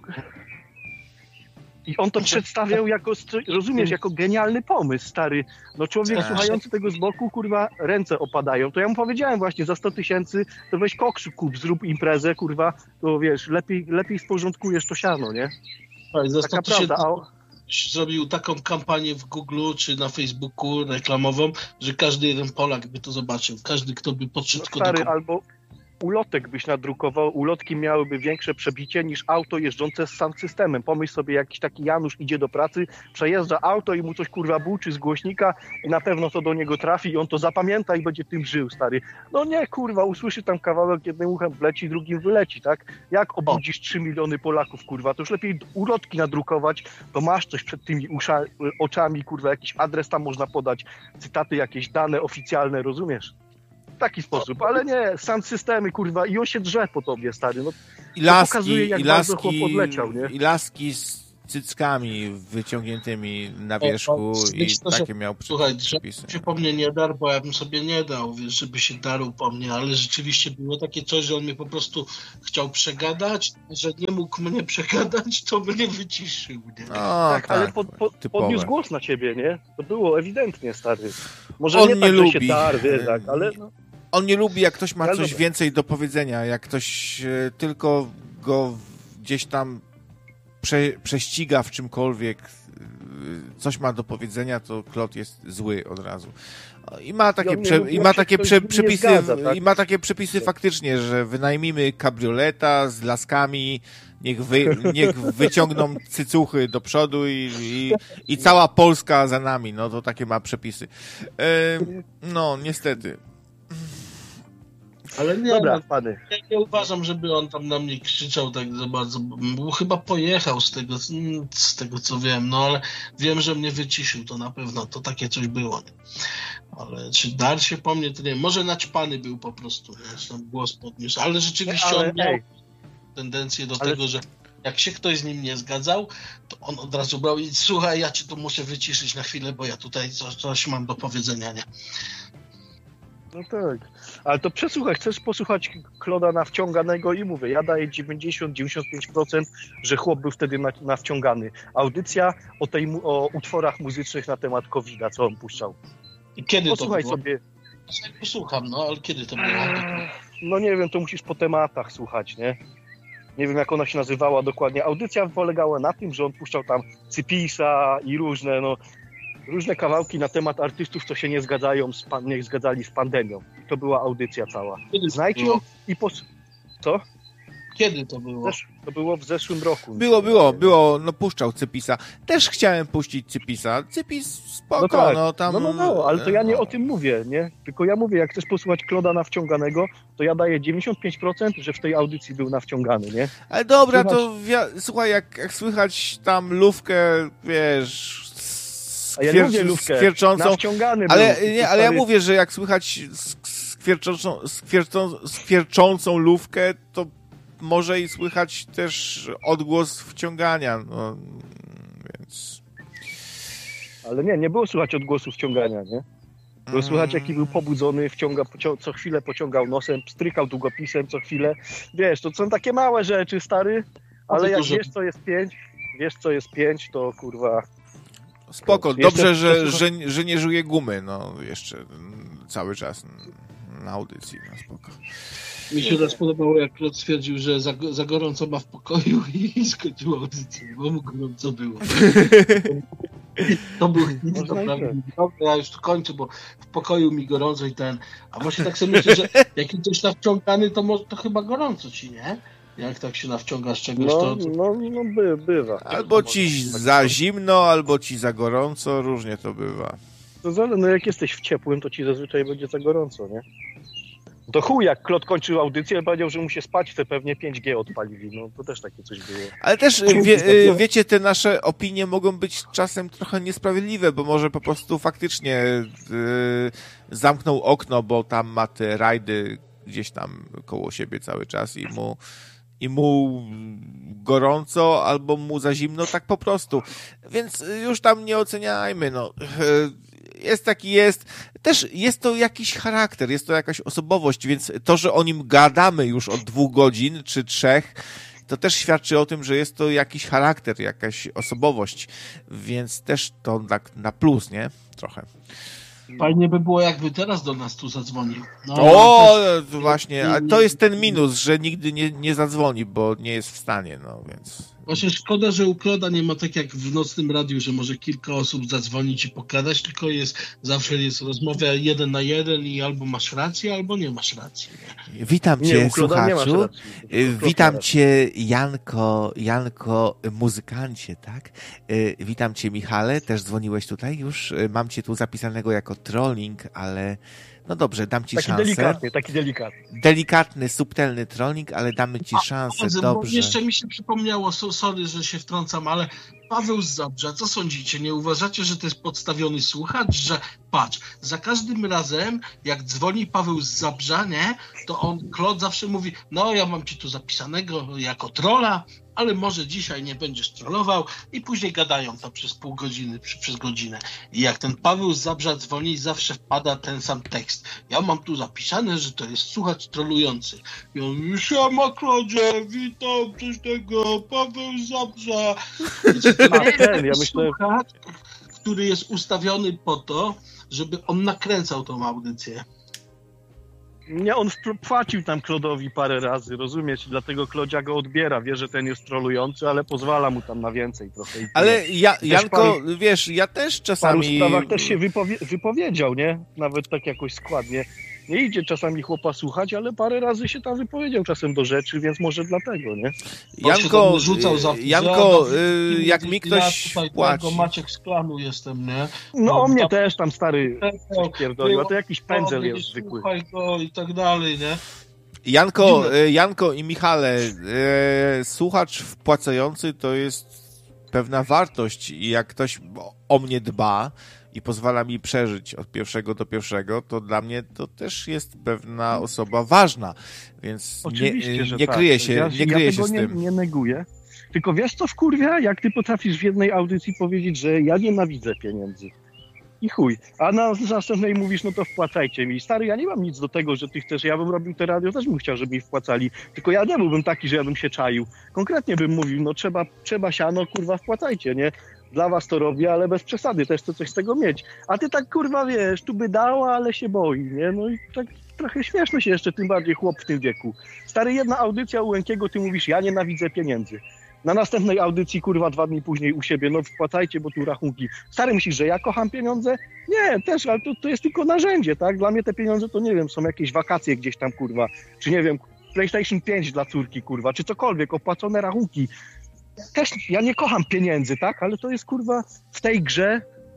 S1: I on to przedstawiał jako, rozumiesz, jako genialny pomysł, stary. No człowiek
S3: Tak.
S1: słuchający tego z boku, kurwa, ręce opadają. To ja mu powiedziałem właśnie, za sto tysięcy to weź koksu kup, zrób imprezę, kurwa, to wiesz, lepiej, lepiej sporządkujesz to siano, nie?
S2: za sto
S1: Taka
S2: tysięcy
S1: prawda. A...
S2: zrobił taką kampanię w Google czy na Facebooku reklamową, że każdy jeden Polak by to zobaczył. Każdy, kto by podszedł
S1: No
S2: tylko
S1: stary,
S2: do
S1: albo ulotek byś nadrukował, ulotki miałyby większe przebicie niż auto jeżdżące z sound systemem. Pomyśl sobie, jakiś taki Janusz idzie do pracy, przejeżdża auto i mu coś kurwa buczy z głośnika i na pewno to do niego trafi i on to zapamięta i będzie tym żył, stary. No nie, kurwa, usłyszy tam kawałek, jednym uchem wleci, drugim wyleci, tak? Jak obudzisz trzy miliony Polaków, kurwa, to już lepiej ulotki nadrukować, to masz coś przed tymi usza, oczami, kurwa, jakiś adres tam można podać, cytaty, jakieś dane oficjalne, rozumiesz? taki sposób, ale nie, sound systemy, kurwa, i on się drze po tobie, stary, no.
S3: I laski,
S1: pokazuje, jak
S3: i
S1: bardzo
S3: laski,
S1: chłop odleciał, nie?
S3: i laski z cyckami wyciągniętymi na wierzchu
S2: O, o,
S3: i
S2: myślę, że-
S3: takie miał
S2: Słuchaj,
S3: przepisy.
S2: żeby się po mnie nie darł, bo ja bym sobie nie dał, wiesz, żeby się darł po mnie, ale rzeczywiście było takie coś, że on mnie po prostu chciał przegadać, że nie mógł mnie przegadać, to mnie wyciszył, nie?
S3: No,
S1: Tak, ale pod, pod,
S3: typowe.
S1: podniósł głos na ciebie, nie? To było ewidentnie, stary. Może
S3: On
S1: nie
S3: nie
S1: tak, że
S3: lubi.
S1: się dar, wiesz, tak, ale no,
S3: On nie lubi, jak ktoś ma
S1: Ale
S3: coś
S1: dobra.
S3: więcej do powiedzenia, jak ktoś e, tylko go gdzieś tam prze, prześciga w czymkolwiek, e, coś ma do powiedzenia, to Klot jest zły od razu. I ma takie,
S1: I on nie
S3: prze,
S1: lubi,
S3: i
S1: jak
S3: ma
S1: się
S3: takie
S1: ktoś
S3: prze,
S1: z nim nie
S3: przepisy,
S1: zgadza, tak?
S3: i ma takie przepisy faktycznie, że wynajmijmy kabrioleta z laskami, niech, wy, niech wyciągną cycuchy do przodu i, i, i cała Polska za nami. No to takie ma przepisy. E, no, niestety.
S2: Ale nie,
S1: dobra,
S2: no,
S1: pany.
S2: ja nie uważam, żeby on tam na mnie krzyczał tak za bardzo, bo chyba pojechał z tego, z tego co wiem, no ale wiem, że mnie wyciszył, to na pewno, to takie coś było, nie? Ale czy dar się po mnie, to nie wiem, może naćpany był po prostu, nie? Że tam głos podniósł, ale rzeczywiście
S1: Ale,
S2: on miał
S1: ej.
S2: tendencję do
S1: Ale-
S2: tego, że jak się ktoś z nim nie zgadzał, to on od razu brał i słuchaj, ja cię tu muszę wyciszyć na chwilę, bo ja tutaj coś, coś mam do powiedzenia, nie?
S1: No tak. Ale to przesłuchaj, chcesz posłuchać Kloda nawciąganego i mówię, ja daję dziewięćdziesiąt do dziewięćdziesięciu pięciu procent, że chłop był wtedy na, nawciągany. Audycja o, tej, mu- o utworach muzycznych na temat kowida, co on puszczał.
S2: I kiedy
S1: Posłuchaj
S2: to było?
S1: sobie,
S2: Ja sobie posłucham, no ale kiedy to było?
S1: no nie wiem, to musisz po tematach słuchać, nie? Nie wiem, jak ona się nazywała dokładnie. Audycja polegała na tym, że on puszczał tam Cypisa i różne, no, różne kawałki na temat artystów, co się nie zgadzają, z pan, nie zgadzali z pandemią. I to była audycja cała.
S2: Kiedy to
S1: Znajdź
S2: było?
S1: ją i pos... Co?
S2: Kiedy to było?
S1: Zesz... To było w zeszłym roku.
S3: Było, było, było, no puszczał Cypisa. Też chciałem puścić Cypisa. Cypis spoko,
S1: No tak,
S3: no tam...
S1: no, no, no, ale to ja nie
S3: no.
S1: o tym mówię, nie? Tylko ja mówię, jak chcesz posłuchać Kloda nawciąganego, to ja daję dziewięćdziesiąt pięć procent, że w tej audycji był nawciągany, nie?
S3: Ale dobra,
S1: Słychać-
S3: to wia- słuchaj, jak, jak słychać tam lówkę, wiesz,
S1: A ja nie mówię lówkę,
S3: skwierczącą,
S1: nawciągany
S3: ale,
S1: był.
S3: nie, ale ja
S1: Stary-
S3: mówię, że jak słychać sk- skwierczącą, skwierczą, skwierczącą lówkę, to może i słychać też odgłos wciągania, no, więc...
S1: Ale nie, nie było słychać odgłosu wciągania, nie? Było słychać, jaki był pobudzony, wciąga, pocią- co chwilę pociągał nosem, strykał długopisem co chwilę. Wiesz, to są takie małe rzeczy, stary, ale jak
S2: dużo.
S1: wiesz, co jest pięć, wiesz, co jest pięć, to kurwa...
S3: Spoko,
S1: Jeszcze
S3: dobrze, że,
S1: przesłucha-
S3: że, że nie żuje gumy, no, jeszcze mm, cały czas na audycji, no, spoko.
S2: Mi się raz podobało, jak Klot stwierdził, że za, za gorąco ma w pokoju i skończył audycję, bo mu gorąco było. To był nic,
S1: Można i
S2: naprawdę.
S1: tak.
S2: Dobra, ja już to kończę, bo w pokoju mi gorąco i ten... A właśnie tak sobie myślę, że jak ktoś nawciągany, to może to chyba gorąco ci, nie? Jak tak się nawciągasz czegoś,
S1: No,
S2: to... to...
S1: no, no by, bywa.
S3: Albo ci za zimno, albo ci za gorąco, różnie to bywa.
S1: No, zale- no jak jesteś w ciepłym, to ci zazwyczaj będzie za gorąco, nie? To chuj, jak Klot kończył audycję, powiedział, że mu się spać, to pewnie pięć G odpalili, no to też takie coś było.
S3: Ale też y, wie, y, wiecie, te nasze opinie mogą być czasem trochę niesprawiedliwe, bo może po prostu faktycznie y, zamknął okno, bo tam ma te rajdy gdzieś tam koło siebie cały czas i mu i mu gorąco, albo mu za zimno, tak po prostu. Więc już tam nie oceniajmy, no. Jest taki jest. Też jest to jakiś charakter, jest to jakaś osobowość, więc to, że o nim gadamy już od dwóch godzin czy trzech, to też świadczy o tym, że jest to jakiś charakter, jakaś osobowość, więc też to tak na plus, nie? Trochę.
S2: Fajnie by było, jakby teraz do nas tu zadzwonił. No,
S3: O,
S2: też-
S3: to właśnie, a to jest ten minus, że nigdy nie, nie zadzwoni, bo nie jest w stanie, no więc...
S2: Właśnie szkoda, że u Kloda nie ma tak jak w nocnym radiu, że może kilka osób zadzwonić i pokazać, tylko jest zawsze jest rozmowa jeden na jeden i albo masz rację, albo nie masz racji. Nie?
S3: Witam
S1: Nie,
S3: cię,
S1: u Kloda nie masz
S3: słuchaczu.
S1: racji.
S3: Y,
S1: Klot ma
S3: Witam
S1: rację.
S3: cię, Janko, Janko, y, muzykancie, tak? Y, Witam cię, Michale, też dzwoniłeś tutaj już. Y, Mam cię tu zapisanego jako trolling, ale no dobrze, dam ci
S1: Taki
S3: szansę.
S1: delikatny, taki delikatny.
S3: Delikatny, subtelny trolling, ale damy ci szansę,
S2: Bo
S3: dobrze.
S2: jeszcze mi się przypomniało, so- sorry, że się wtrącam, ale Paweł z Zabrza, co sądzicie? Nie uważacie, że to jest podstawiony słuchacz? Że patrz, za każdym razem, jak dzwoni Paweł z Zabrza, nie, to on, Klot zawsze mówi, no ja mam ci tu zapisanego jako trolla, ale może dzisiaj nie będziesz trollował i później gadają tam przez pół godziny, przy, przez godzinę. I jak ten Paweł z Zabrza dzwoni, zawsze wpada ten sam tekst. Ja mam tu zapisane, że to jest słuchacz trollujący. I on mówi, siema Klodzie, witam, coś tego, Paweł z Zabrza. To nie
S1: ten, ja
S2: jest
S1: myślę...
S2: słuchacz, który jest ustawiony po to, żeby on nakręcał tą audycję.
S1: Nie, on płacił tam Klodowi parę razy, rozumiesz? Dlatego Klodzia go odbiera, wie, że ten jest trolujący, ale pozwala mu tam na więcej trochę.
S3: Ale ja, Janko, paru, wiesz, ja też czasami...
S1: W paru sprawach też się wypowie wypowiedział, nie? Nawet tak jakoś składnie. Nie idzie czasami chłopa słuchać, ale parę razy się tam wypowiedział czasem do rzeczy, więc może dlatego, nie?
S3: Janko, rzucał za Janko, y, jak mi ktoś
S2: ja tutaj
S3: płaci...
S2: tego Maciek z klanu jestem, nie?
S1: No, no o mnie tam, też tam stary pierdolił, a to jakiś pędzel jest zwykły.
S2: Słuchaj go i tak dalej, nie?
S3: Janko, Janko i Michale, e, słuchacz wpłacający to jest pewna wartość i jak ktoś o mnie dba i pozwala mi przeżyć od pierwszego do pierwszego, to dla mnie to też jest pewna osoba ważna, więc
S1: oczywiście,
S3: nie,
S1: że
S3: nie
S1: tak.
S3: kryję się,
S1: ja,
S3: nie kryję
S1: ja
S3: się
S1: tego
S3: z
S1: nie,
S3: tym.
S1: nie neguję, tylko wiesz co wkurwia, jak ty potrafisz w jednej audycji powiedzieć, że ja nienawidzę pieniędzy. I chuj. A na następnej mówisz, no to wpłacajcie mi. Stary, ja nie mam nic do tego, że ty chcesz, ja bym robił te radio, też bym chciał, żeby mi wpłacali. Tylko ja nie byłbym taki, że ja bym się czaił. Konkretnie bym mówił, no trzeba, trzeba siano, kurwa, wpłacajcie, nie? Dla was to robię, ale bez przesady, też chcę coś z tego mieć. A ty tak, kurwa, wiesz, tu by dała, ale się boi, nie? No i tak trochę śmieszno się jeszcze, tym bardziej chłop w tym wieku. Stary, jedna audycja u Łękiego, ty mówisz, ja nienawidzę pieniędzy. Na następnej audycji, kurwa, dwa dni później u siebie, no wpłacajcie, bo tu rachunki. Stary, myślisz, że ja kocham pieniądze? Nie, też, ale to, to jest tylko narzędzie, tak? Dla mnie te pieniądze to, nie wiem, są jakieś wakacje gdzieś tam, kurwa, czy nie wiem, PlayStation pięć dla córki, kurwa, czy cokolwiek, opłacone rachunki. Też, ja nie kocham pieniędzy, tak? Ale to jest, kurwa, w tej grze,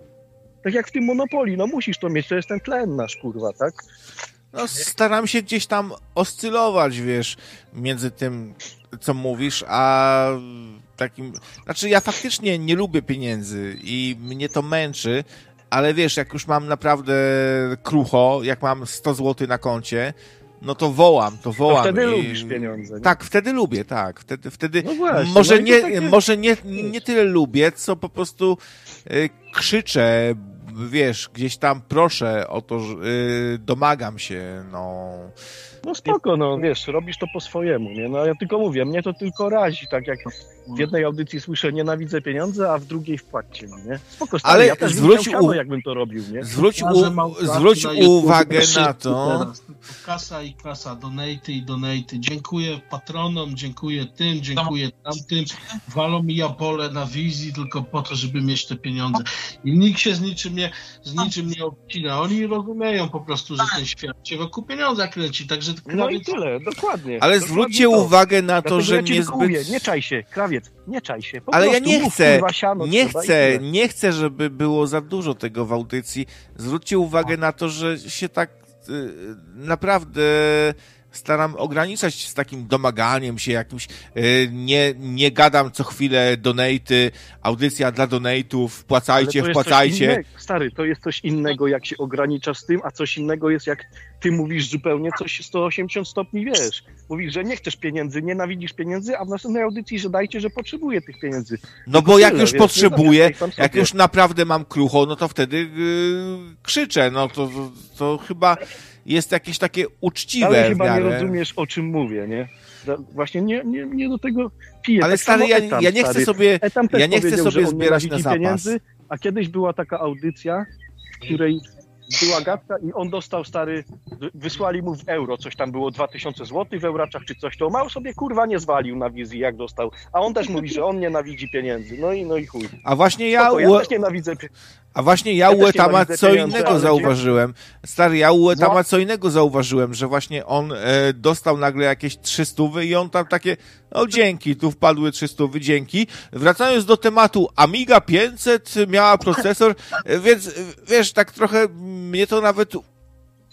S1: tak jak w tym Monopolii, no musisz to mieć, to jest ten tlen nasz, kurwa, tak?
S3: No, staram się gdzieś tam oscylować, wiesz, między tym, co mówisz, a takim... Znaczy, ja faktycznie nie lubię pieniędzy i mnie to męczy, ale wiesz, jak już mam naprawdę krucho, jak mam sto złotych na koncie, no to wołam, to wołam.
S1: To wtedy
S3: i...
S1: lubisz pieniądze. Nie?
S3: Tak, wtedy lubię, tak. Wtedy, wtedy
S1: no właśnie,
S3: może,
S1: no
S3: nie,
S1: takie...
S3: może nie, nie tyle lubię, co po prostu y, krzyczę, wiesz, gdzieś tam proszę o to, yy, domagam się, no.
S1: No spoko, no wiesz, robisz to po swojemu, nie? No ja tylko mówię, mnie to tylko razi, tak jak w jednej audycji słyszę nienawidzę pieniądze, a w drugiej wpłaccie mi, nie? Spoko, stary,
S3: ale
S1: ja też
S3: zwróć
S1: u... jakbym to robił, nie?
S3: Zwróć, u... zwróć uwagę na to.
S2: Kasa i kasa, donaty i donaty. Dziękuję patronom, dziękuję tym, dziękuję tamtym. Walą mi jabole na wizji tylko po to, żeby mieć te pieniądze. I nikt się z niczym nie, z niczym nie obcina. Oni rozumieją po prostu, że ten świat się wokół pieniądza kręci, także
S1: no i tyle, dokładnie.
S3: Ale
S1: dokładnie
S3: zwróćcie
S1: to.
S3: uwagę na to,
S1: Dlatego
S3: że
S1: ja
S3: niezbyt...
S1: Mówię, nie czaj się, krawiec, nie czaj się. Po
S3: ale ja
S1: prostu
S3: nie
S1: mów,
S3: chcę,
S1: kurwa, siano,
S3: nie chcę,
S1: i
S3: nie chcę, żeby było za dużo tego w audycji. Zwróćcie uwagę na to, że się tak y, naprawdę staram ograniczać z takim domaganiem się jakimś, y, nie, nie gadam co chwilę donaty, audycja dla donatów, wpłacajcie, wpłacajcie.
S1: Innego, stary, to jest coś innego, jak się ograniczasz z tym, a coś innego jest, jak ty mówisz zupełnie coś sto osiemdziesiąt stopni, wiesz. Mówisz, że nie chcesz pieniędzy, nienawidzisz pieniędzy, a w następnej audycji, że dajcie, że potrzebuję tych pieniędzy.
S3: No
S1: Tylko
S3: bo jak
S1: tyle,
S3: już
S1: wiesz,
S3: potrzebuję, jak
S1: sobie.
S3: już naprawdę mam krucho, no to wtedy yy, krzyczę, no to, to, to chyba jest jakieś takie uczciwe.
S1: Ale chyba
S3: w miarę.
S1: nie rozumiesz, o czym mówię, nie? Właśnie nie, nie, nie do tego piję.
S3: Ale
S1: tak
S3: stary, ja,
S1: etam,
S3: ja nie
S1: stary.
S3: chcę sobie,
S1: Etam też
S3: ja nie chcę sobie zbierać na zapas.
S1: Pieniędzy, a kiedyś była taka audycja, w której była gadka i on dostał, stary, wysłali mu w euro, coś tam było dwa tysiące złotych w euraczach czy coś, to mało sobie kurwa nie zwalił na wizji, jak dostał. A on też mówi, że on nienawidzi pieniędzy. No i no i chuj.
S3: A właśnie ja...
S1: Spoko, ja też nienawidzę pieniędzy.
S3: A właśnie ja, ja u Etama co pieniądze, innego zauważyłem. Stary, ja u Etama no. co innego zauważyłem, że właśnie on e, dostał nagle jakieś trzystówy i on tam takie, no dzięki, tu wpadły trzystówy, dzięki. Wracając do tematu, Amiga pięćset miała procesor, e, więc wiesz, tak trochę mnie to nawet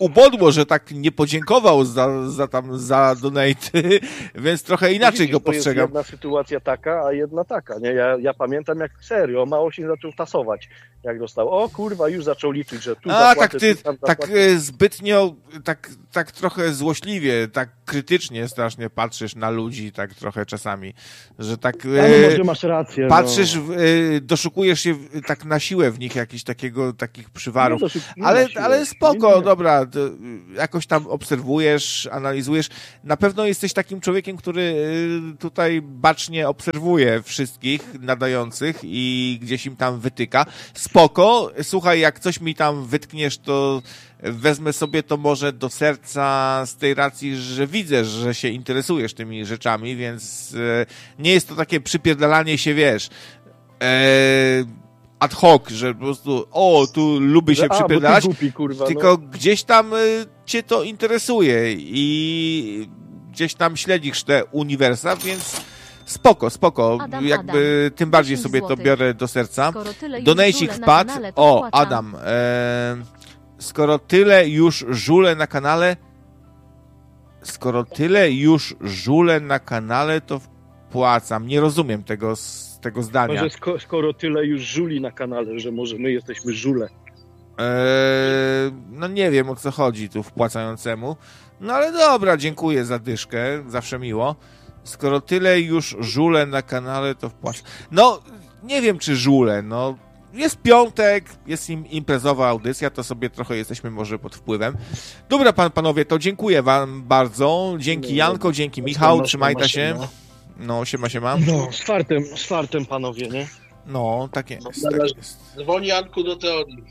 S3: ubodło, że tak nie podziękował za, za tam, za donaty, więc trochę inaczej
S1: Widzisz,
S3: go
S1: to jest
S3: postrzegam.
S1: jedna sytuacja taka, a jedna taka, nie? Ja, ja pamiętam jak serio, mało się zaczął tasować, jak dostał. O kurwa, już zaczął liczyć, że tu
S3: A,
S1: zapłacę,
S3: tak ty,
S1: tu tam
S3: tak
S1: zapłacę.
S3: e, zbytnio, tak, tak trochę złośliwie, tak krytycznie strasznie patrzysz na ludzi, tak trochę czasami, że tak...
S1: Ja, no może masz rację.
S3: Patrzysz,
S1: no.
S3: w, e, doszukujesz się w, tak na siłę w nich jakichś takiego, takich przywarów.
S1: Nie, dosyć- nie
S3: Ale,
S1: na siłę.
S3: ale spoko,
S1: Nie, nie.
S3: dobra, to jakoś tam obserwujesz, analizujesz. Na pewno jesteś takim człowiekiem, który y, tutaj bacznie obserwuje wszystkich nadających i gdzieś im tam wytyka. Spoko, słuchaj, jak coś mi tam wytkniesz, to wezmę sobie to może do serca z tej racji, że widzę, że się interesujesz tymi rzeczami, więc y, nie jest to takie przypierdalanie się, wiesz, e, ad hoc, że po prostu o, tu lubię się
S1: Że, a, bo ty
S3: przypierdalać,
S1: głupi, kurwa,
S3: tylko
S1: no.
S3: gdzieś tam y, cię to interesuje i gdzieś tam śledzisz te uniwersa, więc spoko, spoko,
S4: Adam,
S3: jakby
S4: Adam.
S3: tym bardziej
S4: dziesięć
S3: sobie to
S4: złotych.
S3: biorę do serca.
S4: Skoro tyle już
S3: Donajcik
S4: żule na
S3: wpadł.
S4: kanale, to
S3: O,
S4: wpłacam.
S3: Adam, e, skoro tyle już żule na kanale, skoro tyle już żule na kanale, to wpłacam. Nie rozumiem tego, z tego zdania.
S1: Może sko- skoro tyle już żuli na kanale, że może my jesteśmy żule.
S3: Eee, no nie wiem, o co chodzi tu wpłacającemu. No ale dobra, dziękuję za dyszkę, zawsze miło. Skoro tyle już żule na kanale, to wpłacę. No, nie wiem, czy żule, no. Jest piątek, jest im imprezowa audycja, to sobie trochę jesteśmy może pod wpływem. Dobra, pan, panowie, to dziękuję wam bardzo. Dzięki Janko, dzięki Michał, trzymajcie się. No, siema, siema.
S1: No, z fartem, z fartem, panowie, nie?
S3: No, tak jest,
S2: No,
S3: tak jest.
S2: Dzwoni Janku do teorii.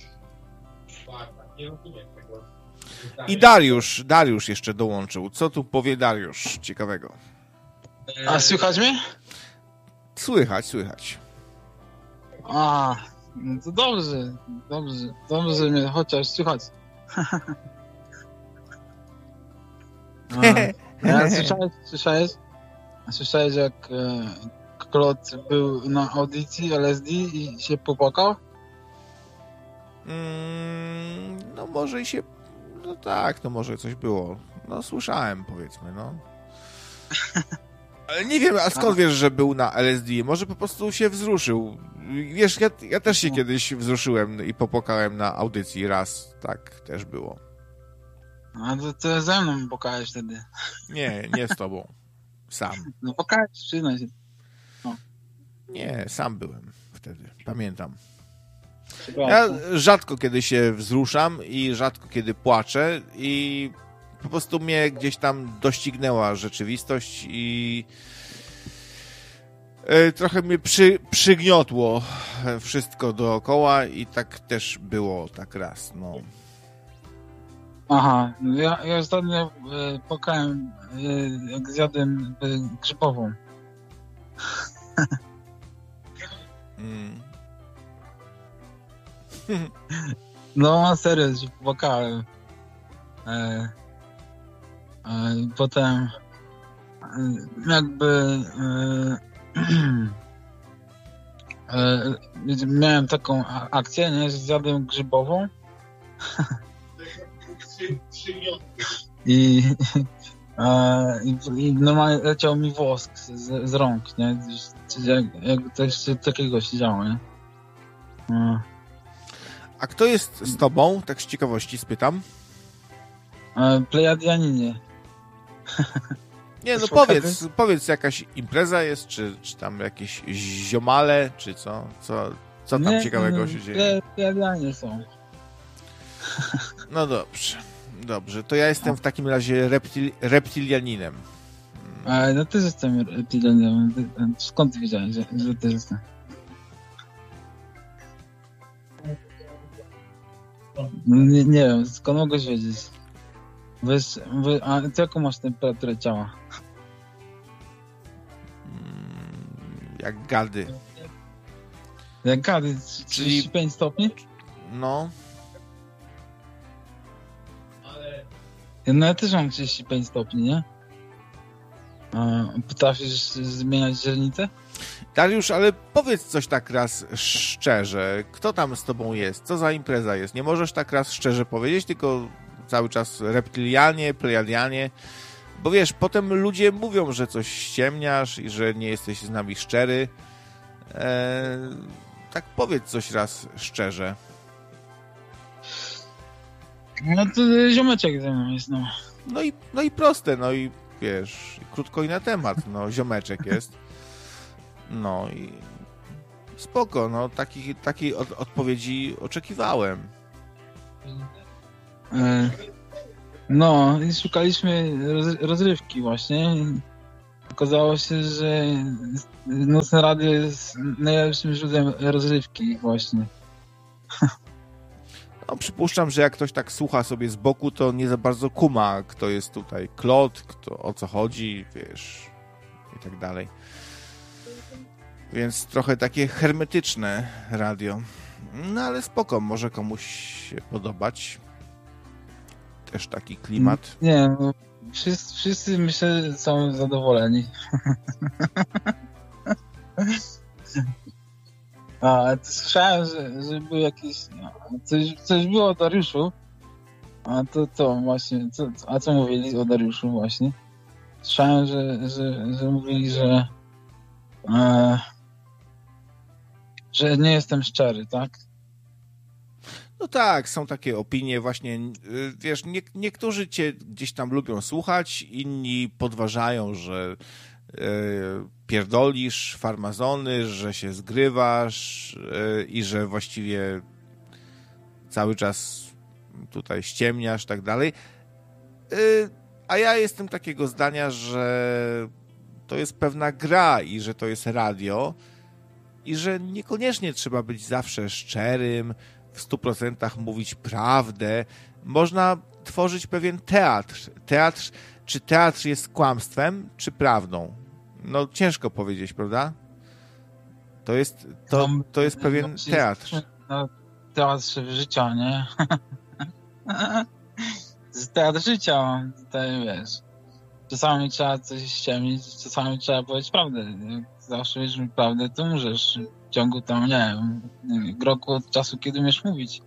S3: I Dariusz, Dariusz jeszcze dołączył. Co tu powie Dariusz ciekawego?
S5: A słychać mnie?
S3: Słychać, słychać.
S5: A, no to dobrze, dobrze, dobrze, że mnie chociaż słychać. A, ja słyszałeś, słyszałeś? Słyszałeś, jak e, Klot był na audycji L S D i się popłakał?
S3: Mm, no może i się... No tak, no może coś było. No słyszałem, powiedzmy, no. Ale nie wiem, a skąd wiesz, że był na L S D? Może po prostu się wzruszył. Wiesz, ja, ja też się kiedyś wzruszyłem i popłakałem na audycji raz. Tak też było.
S5: A to, to ze mną płakałeś wtedy.
S3: Nie, nie z tobą. Sam.
S5: No płakałeś, przyznaj się.
S3: Nie, sam byłem wtedy. Pamiętam. Ja
S5: Przepraszam.
S3: rzadko kiedy się wzruszam i rzadko kiedy płaczę i po prostu mnie gdzieś tam doścignęła rzeczywistość i e, trochę mnie przy, przygniotło wszystko dookoła i tak też było tak raz, no.
S5: Aha, no ja, ja ostatnio e, płakałem, e, jak zjadłem e, grzybową.
S3: Mm.
S5: No, serio, się popłakałem. E, e, potem e, jakby e, e, miałem taką a- akcję, nie, że zjadłem grzybową i, e, i, i normalnie leciał mi wosk z, z rąk, nie, jak, jakby coś takiego się działo, nie. E,
S3: A kto jest z tobą? Tak z ciekawości spytam.
S5: e, Plejadianinie.
S3: Nie, no
S5: Słuchaj,
S3: powiedz, powiedz jakaś impreza jest, czy, czy tam jakieś ziomale, czy co? Co, co tam
S5: Nie,
S3: ciekawego
S5: nie,
S3: się dzieje?
S5: Plejadianie są.
S3: No dobrze, dobrze. To ja jestem w takim razie reptil, reptilianinem.
S5: A, no też jestem reptilianem. Skąd ty wiedziałeś, że, że też jestem? No, nie, nie wiem, skąd mogłeś wiedzieć? Wiesz, wy, a ty jaką masz temperaturę ciała?
S3: Mm, Jak gady.
S5: Jak gady, trzydzieści pięć stopni?
S3: No,
S5: No ja też mam trzydzieści pięć stopni, nie? A, potrafisz zmieniać źrenicę?
S3: Dariusz, ale powiedz coś tak raz szczerze. Kto tam z tobą jest? Co za impreza jest? Nie możesz tak raz szczerze powiedzieć, tylko cały czas reptylianie, plejadianie, bo wiesz, potem ludzie mówią, że coś ściemniasz i że nie jesteś z nami szczery. E, tak powiedz coś raz szczerze.
S5: No to ziomeczek ze mną jest, no.
S3: No i, no i proste, no i wiesz, krótko i na temat, no ziomeczek jest. No i spoko, no takiej taki od, odpowiedzi oczekiwałem.
S5: E, no i szukaliśmy roz, rozrywki właśnie. Okazało się, że Nocne Radio jest najlepszym źródłem rozrywki właśnie.
S3: No, przypuszczam, że jak ktoś tak słucha sobie z boku, to nie za bardzo kuma, kto jest tutaj Klot, kto, o co chodzi, wiesz, i tak dalej. Więc trochę takie hermetyczne radio. No ale spoko, może komuś się podobać. Też taki klimat.
S5: Nie, no, wszyscy, wszyscy myślę są zadowoleni. A, to słyszałem, że, że był jakiś... No, coś, coś było o Dariuszu. A to co właśnie... Co, a co mówili o Dariuszu właśnie? Słyszałem, że, że, że mówili, że... E, że nie jestem szczery, tak?
S3: No tak, są takie opinie właśnie, wiesz, nie, niektórzy cię gdzieś tam lubią słuchać, inni podważają, że e, pierdolisz farmazony, że się zgrywasz e, i że właściwie cały czas tutaj ściemniasz, tak dalej. E, a ja jestem takiego zdania, że to jest pewna gra i że to jest radio i że niekoniecznie trzeba być zawsze szczerym, w stu procentach mówić prawdę. Można tworzyć pewien teatr. Teatr, czy teatr jest kłamstwem, czy prawdą? No ciężko powiedzieć, prawda? To jest, to, to jest pewien teatr.
S5: No, teatr życia, nie? To jest teatr życia, tutaj wiesz. Czasami trzeba coś ściemnić, czasami trzeba powiedzieć prawdę. Jak zawsze wiesz prawdę, to możesz w ciągu tam, nie wiem, roku od czasu, kiedy umiesz mówić.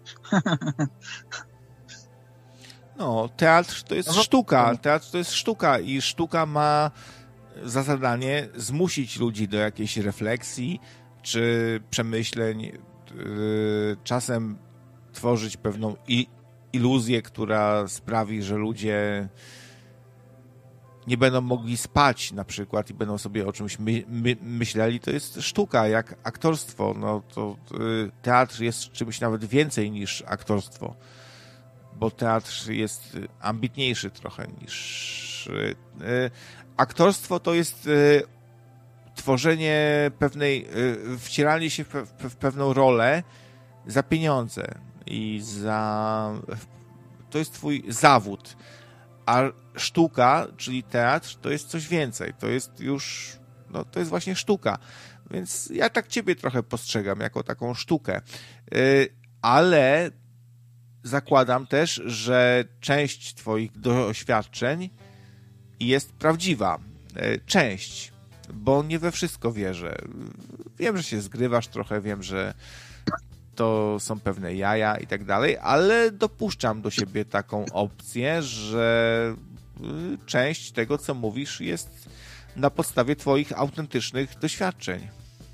S3: No, teatr to jest sztuka. Teatr to jest sztuka i sztuka ma za zadanie zmusić ludzi do jakiejś refleksji czy przemyśleń, czasem tworzyć pewną iluzję, która sprawi, że ludzie nie będą mogli spać na przykład i będą sobie o czymś my, my, myśleli. To jest sztuka, jak aktorstwo. No to y, teatr jest czymś nawet więcej niż aktorstwo, bo teatr jest ambitniejszy trochę niż... Y, y, aktorstwo to jest y, tworzenie pewnej... Y, wcieranie się w, pe, w pewną rolę za pieniądze i za... To jest twój zawód. A sztuka, czyli teatr, to jest coś więcej. To jest już, no to jest właśnie sztuka. Więc ja tak ciebie trochę postrzegam jako taką sztukę. Yy, ale zakładam też, że część twoich doświadczeń jest prawdziwa. Yy, część, bo nie we wszystko wierzę. Wiem, że się zgrywasz trochę, wiem, że to są pewne jaja i tak dalej, ale dopuszczam do siebie taką opcję, że część tego, co mówisz, jest na podstawie twoich autentycznych doświadczeń.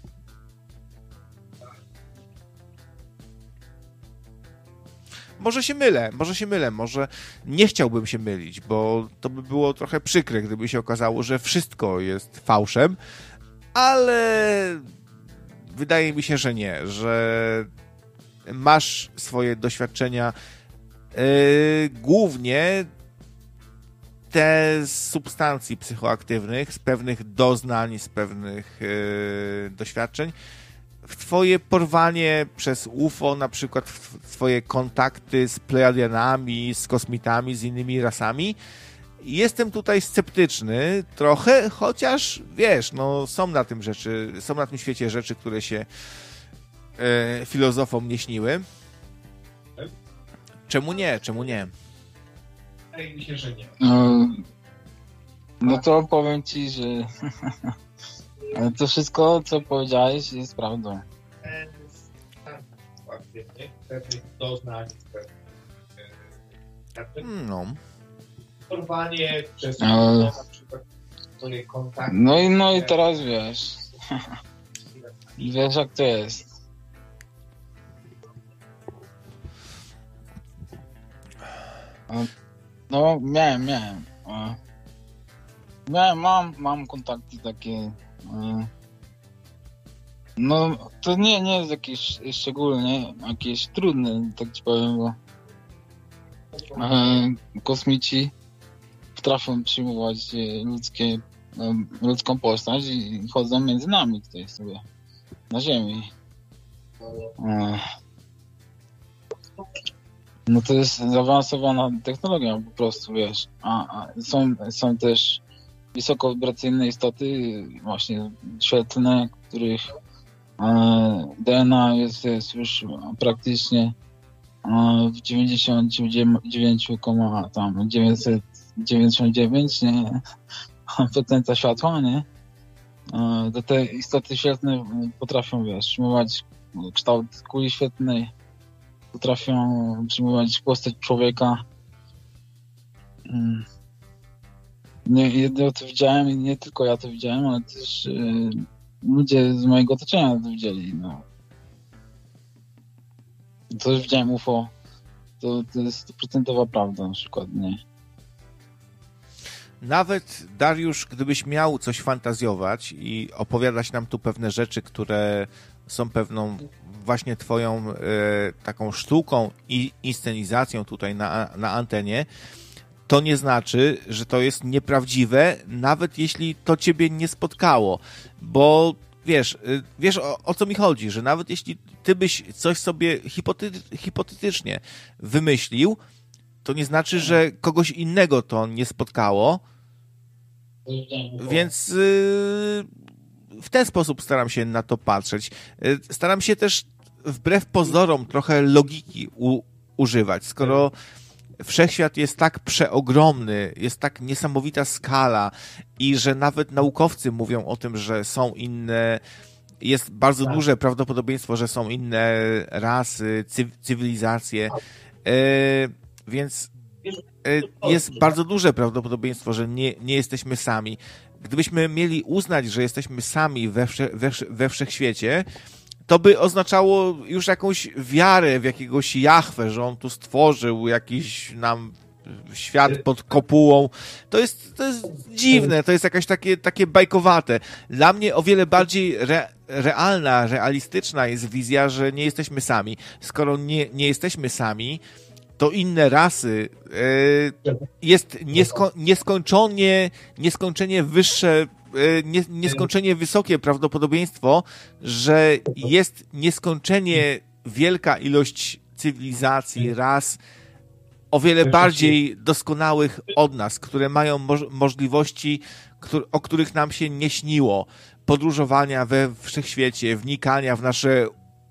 S3: Może się mylę, może się mylę, może nie chciałbym się mylić, bo to by było trochę przykre, gdyby się okazało, że wszystko jest fałszem, ale wydaje mi się, że nie, że masz swoje doświadczenia, yy, głównie te z substancji psychoaktywnych, z pewnych doznań, z pewnych yy, doświadczeń, w twoje porwanie przez U F O, na przykład w twoje kontakty z plejadianami, z kosmitami, z innymi rasami. Jestem tutaj sceptyczny trochę, chociaż wiesz, no są na tym rzeczy, są na tym świecie rzeczy, które się e, filozofom nie śniły. Czemu nie? Czemu nie?
S2: Wydaje mi się, że nie.
S5: No, no to powiem ci, że to wszystko, co powiedziałeś, jest prawdą.
S2: Pewnych doznań,
S3: No.
S4: Porwanie przez
S5: Ale-
S4: na przykład twoje kontakty.
S5: No i, no i teraz wiesz. Wiesz jak to jest. No miałem, miałem. E, Miałem, mam, mam kontakty takie. e, No to nie, nie jest jakieś szczególnie jakieś trudne, tak ci powiem, bo e, kosmici potrafią przyjmować e, ludzkie, e, ludzką postać i chodzą między nami tutaj sobie na Ziemi. E, No to jest zaawansowana technologia po prostu, wiesz. A, a są, są też wysokowibracyjne istoty, właśnie świetlne, których e, D N A jest, jest już praktycznie e, w dziewięćdziesiąt dziewięć przecinek dziewięćset dziewięćdziesiąt dziewięć nie, procent światła, nie? E, to te istoty świetlne potrafią, wiesz, przyjmować kształt kuli świetlnej, potrafią przyjmować postać człowieka. Mm. Nie, jedno to widziałem i nie tylko ja to widziałem, ale też y, ludzie z mojego otoczenia to widzieli. No. To, że widziałem U F O, to, to jest stuprocentowa prawda na przykład, nie?
S3: Nawet, Dariusz, gdybyś miał coś fantazjować i opowiadać nam tu pewne rzeczy, które są pewną właśnie twoją e, taką sztuką i inscenizacją tutaj na, na antenie, to nie znaczy, że to jest nieprawdziwe, nawet jeśli to ciebie nie spotkało, bo wiesz, y, wiesz o, o co mi chodzi, że nawet jeśli ty byś coś sobie hipotety- hipotetycznie wymyślił, to nie znaczy, że kogoś innego to nie spotkało, więc yy, w ten sposób staram się na to patrzeć. Yy, staram się też wbrew pozorom trochę logiki u, używać, skoro wszechświat jest tak przeogromny, jest tak niesamowita skala i że nawet naukowcy mówią o tym, że są inne, jest bardzo
S4: Tak.
S3: duże prawdopodobieństwo, że są inne rasy, cy- cywilizacje, yy, więc yy, jest bardzo duże prawdopodobieństwo, że nie, nie jesteśmy sami. Gdybyśmy mieli uznać, że jesteśmy sami we, wsze, we, we wszechświecie, to by oznaczało już jakąś wiarę w jakiegoś Jahwe, że on tu stworzył jakiś nam świat pod kopułą. To jest, to jest dziwne, to jest jakaś takie, takie bajkowate. Dla mnie o wiele bardziej re, realna, realistyczna jest wizja, że nie jesteśmy sami. Skoro nie, nie jesteśmy sami, to inne rasy e, jest niesko, nieskończenie, nieskończenie wyższe, e, nie, nieskończenie wysokie prawdopodobieństwo, że jest nieskończenie wielka ilość cywilizacji, ras, o wiele bardziej doskonałych od nas, które mają moż- możliwości, któr- o których nam się nie śniło. Podróżowania we wszechświecie, wnikania w nasze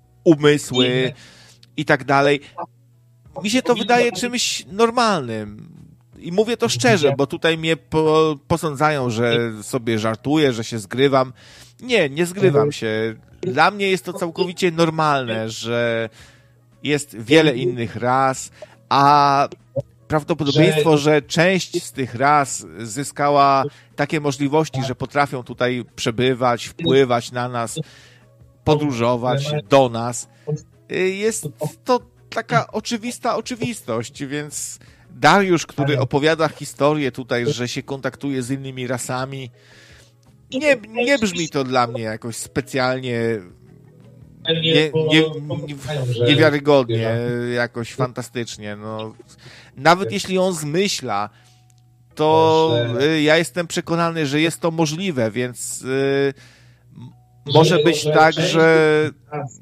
S3: umysły i tak dalej. Mi się to wydaje czymś normalnym. I mówię to szczerze, bo tutaj mnie po, posądzają, że sobie żartuję, że się zgrywam. Nie, nie zgrywam się. Dla mnie jest to całkowicie normalne, że jest wiele innych ras, a prawdopodobieństwo, że część z tych ras zyskała takie możliwości, że potrafią tutaj przebywać, wpływać na nas, podróżować do nas, jest to taka oczywista oczywistość, więc Dariusz, który opowiada historię tutaj, że się kontaktuje z innymi rasami, nie, nie brzmi to dla mnie jakoś specjalnie nie, nie, nie, niewiarygodnie, jakoś fantastycznie. No. Nawet jeśli on zmyśla, to y, ja jestem przekonany, że jest to możliwe, więc y, może być tak, że...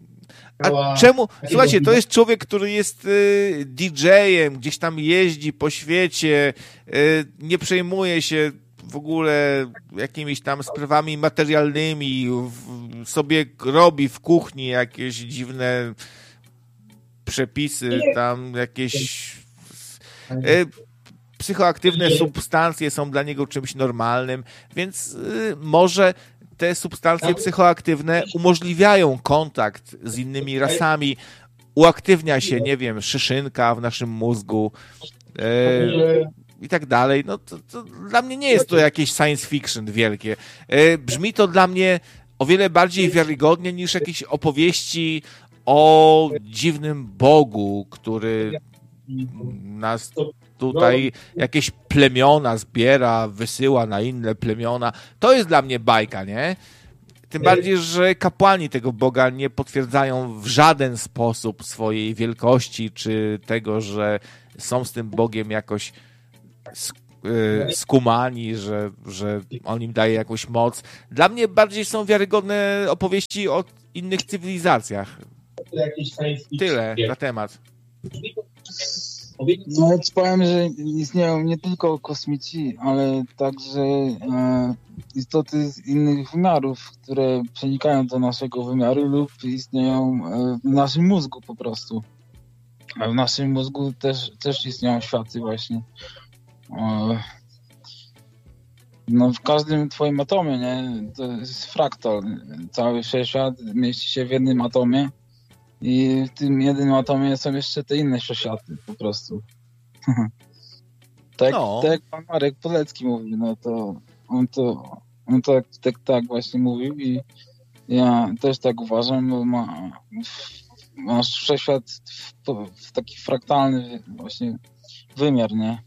S3: A czemu? Słuchajcie, to jest człowiek, który jest y, didżejem, gdzieś tam jeździ po świecie, y, nie przejmuje się w ogóle jakimiś tam sprawami materialnymi, w, sobie robi w kuchni jakieś dziwne przepisy, tam jakieś y, psychoaktywne substancje są dla niego czymś normalnym, więc y, może te substancje psychoaktywne umożliwiają kontakt z innymi rasami, uaktywnia się, nie wiem, szyszynka w naszym mózgu, e, i tak dalej. No to, to dla mnie nie jest to jakieś science fiction wielkie. E, brzmi to dla mnie o wiele bardziej wiarygodnie niż jakieś opowieści o dziwnym Bogu, który nas tutaj jakieś plemiona zbiera, wysyła na inne plemiona. To jest dla mnie bajka, nie? Tym bardziej, że kapłani tego Boga nie potwierdzają w żaden sposób swojej wielkości, czy tego, że są z tym Bogiem jakoś skumani, że, że on im daje jakąś moc. Dla mnie bardziej są wiarygodne opowieści o innych cywilizacjach. Tyle na temat.
S5: No ja ci powiem, że istnieją nie tylko kosmici, ale także e, istoty z innych wymiarów, które przenikają do naszego wymiaru lub istnieją e, w naszym mózgu po prostu. A w naszym mózgu też, też istnieją światy właśnie. E, no w każdym twoim atomie, nie? To jest fraktal. Cały wszechświat mieści się w jednym atomie. I w tym jednym atomie są jeszcze te inne światy po prostu. tak,
S3: no.
S5: tak jak pan Marek Polecki mówił, no to on to on tak, tak, tak właśnie mówił i ja też tak uważam, bo ma, masz wszechświat w, w taki fraktalny właśnie wymiar, nie?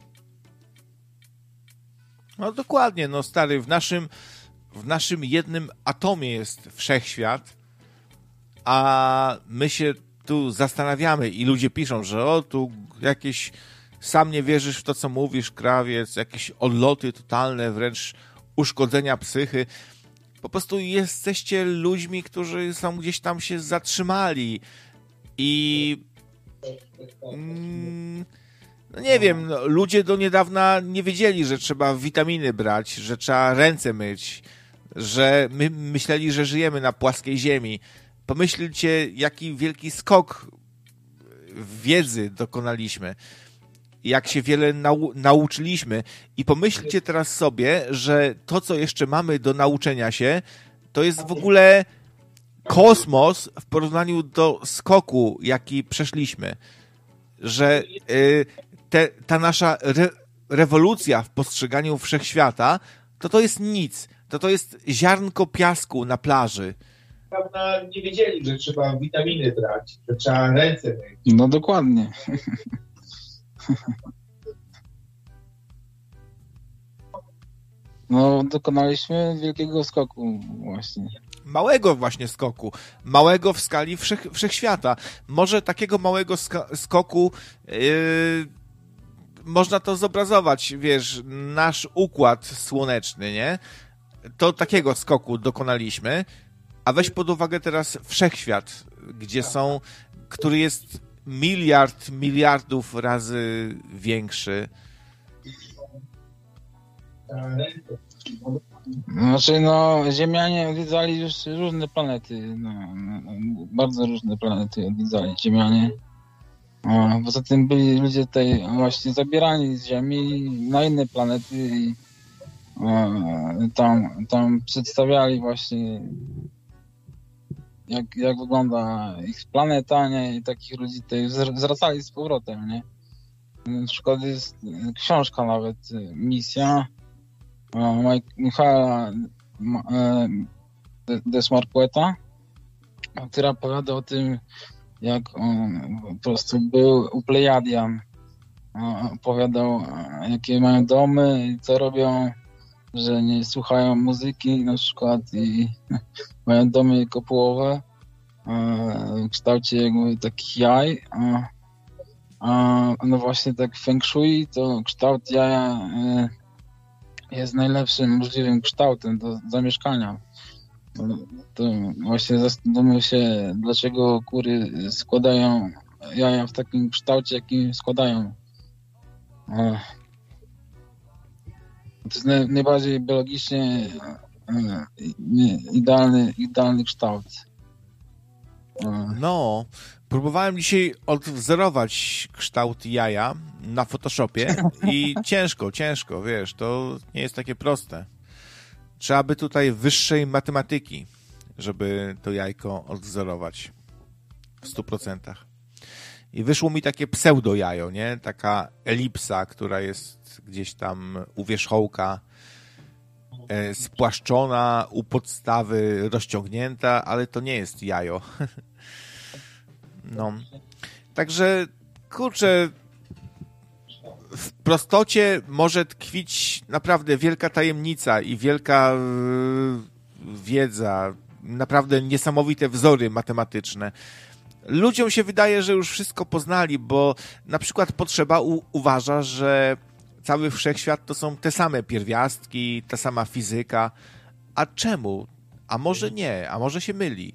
S3: No dokładnie, no stary, w naszym w naszym jednym atomie jest wszechświat, a my się tu zastanawiamy i ludzie piszą, że o, tu jakieś sam nie wierzysz w to, co mówisz, krawiec, jakieś odloty totalne, wręcz uszkodzenia psychy. Po prostu jesteście ludźmi, którzy są gdzieś tam się zatrzymali i mm, no nie wiem, no, ludzie do niedawna nie wiedzieli, że trzeba witaminy brać, że trzeba ręce myć, że my myśleli, że żyjemy na płaskiej ziemi. Pomyślcie, jaki wielki skok wiedzy dokonaliśmy, jak się wiele nau- nauczyliśmy i pomyślcie teraz sobie, że to, co jeszcze mamy do nauczenia się, to jest w ogóle kosmos w porównaniu do skoku, jaki przeszliśmy. Że y, te, ta nasza re- rewolucja w postrzeganiu wszechświata, to to jest nic. To to jest ziarnko piasku na plaży.
S4: Prawda, nie wiedzieli, że trzeba witaminy brać, że trzeba ręce myć.
S5: No dokładnie. No dokonaliśmy wielkiego skoku właśnie.
S3: Małego właśnie skoku. Małego w skali wszech, wszechświata. Może takiego małego ska- skoku yy, można to zobrazować, wiesz, nasz układ słoneczny, nie? To takiego skoku dokonaliśmy. A weź pod uwagę teraz wszechświat, gdzie są, który jest miliard, miliardów razy większy.
S5: Znaczy, no, Ziemianie odwiedzali już różne planety. No, no, bardzo różne planety odwiedzali Ziemianie. A poza tym byli ludzie tutaj właśnie zabierani z Ziemi na inne planety i a, tam, tam przedstawiali właśnie Jak, jak wygląda ich planeta, nie? I takich ludzi tutaj zwracali z powrotem, nie? Na przykład jest książka nawet, Misja Michaela Desmarqueta, która opowiada o tym, jak on po prostu był u Plejadian. Opowiadał, jakie mają domy i co robią, że nie słuchają muzyki na przykład i mają domy kopułowe w kształcie jakby takich jaj. A, a no właśnie tak feng shui, to kształt jaja jest najlepszym możliwym kształtem do zamieszkania. To właśnie zastanówmy się, dlaczego kury składają jaja w takim kształcie, jakim składają. To jest naj, najbardziej biologicznie idealny, idealny kształt.
S3: No, próbowałem dzisiaj odwzorować kształt jaja na Photoshopie i ciężko, ciężko, wiesz, to nie jest takie proste. Trzeba by tutaj wyższej matematyki, żeby to jajko odwzorować w stu procentach. I wyszło mi takie pseudo-jajo, nie? Taka elipsa, która jest gdzieś tam u wierzchołka, e, spłaszczona, u podstawy rozciągnięta, ale to nie jest jajo. No. Także, kurczę, w prostocie może tkwić naprawdę wielka tajemnica i wielka yy, wiedza, naprawdę niesamowite wzory matematyczne. Ludziom się wydaje, że już wszystko poznali, bo na przykład Potrzeba u- uważa, że cały wszechświat to są te same pierwiastki, ta sama fizyka. A czemu? A może nie? A może się myli?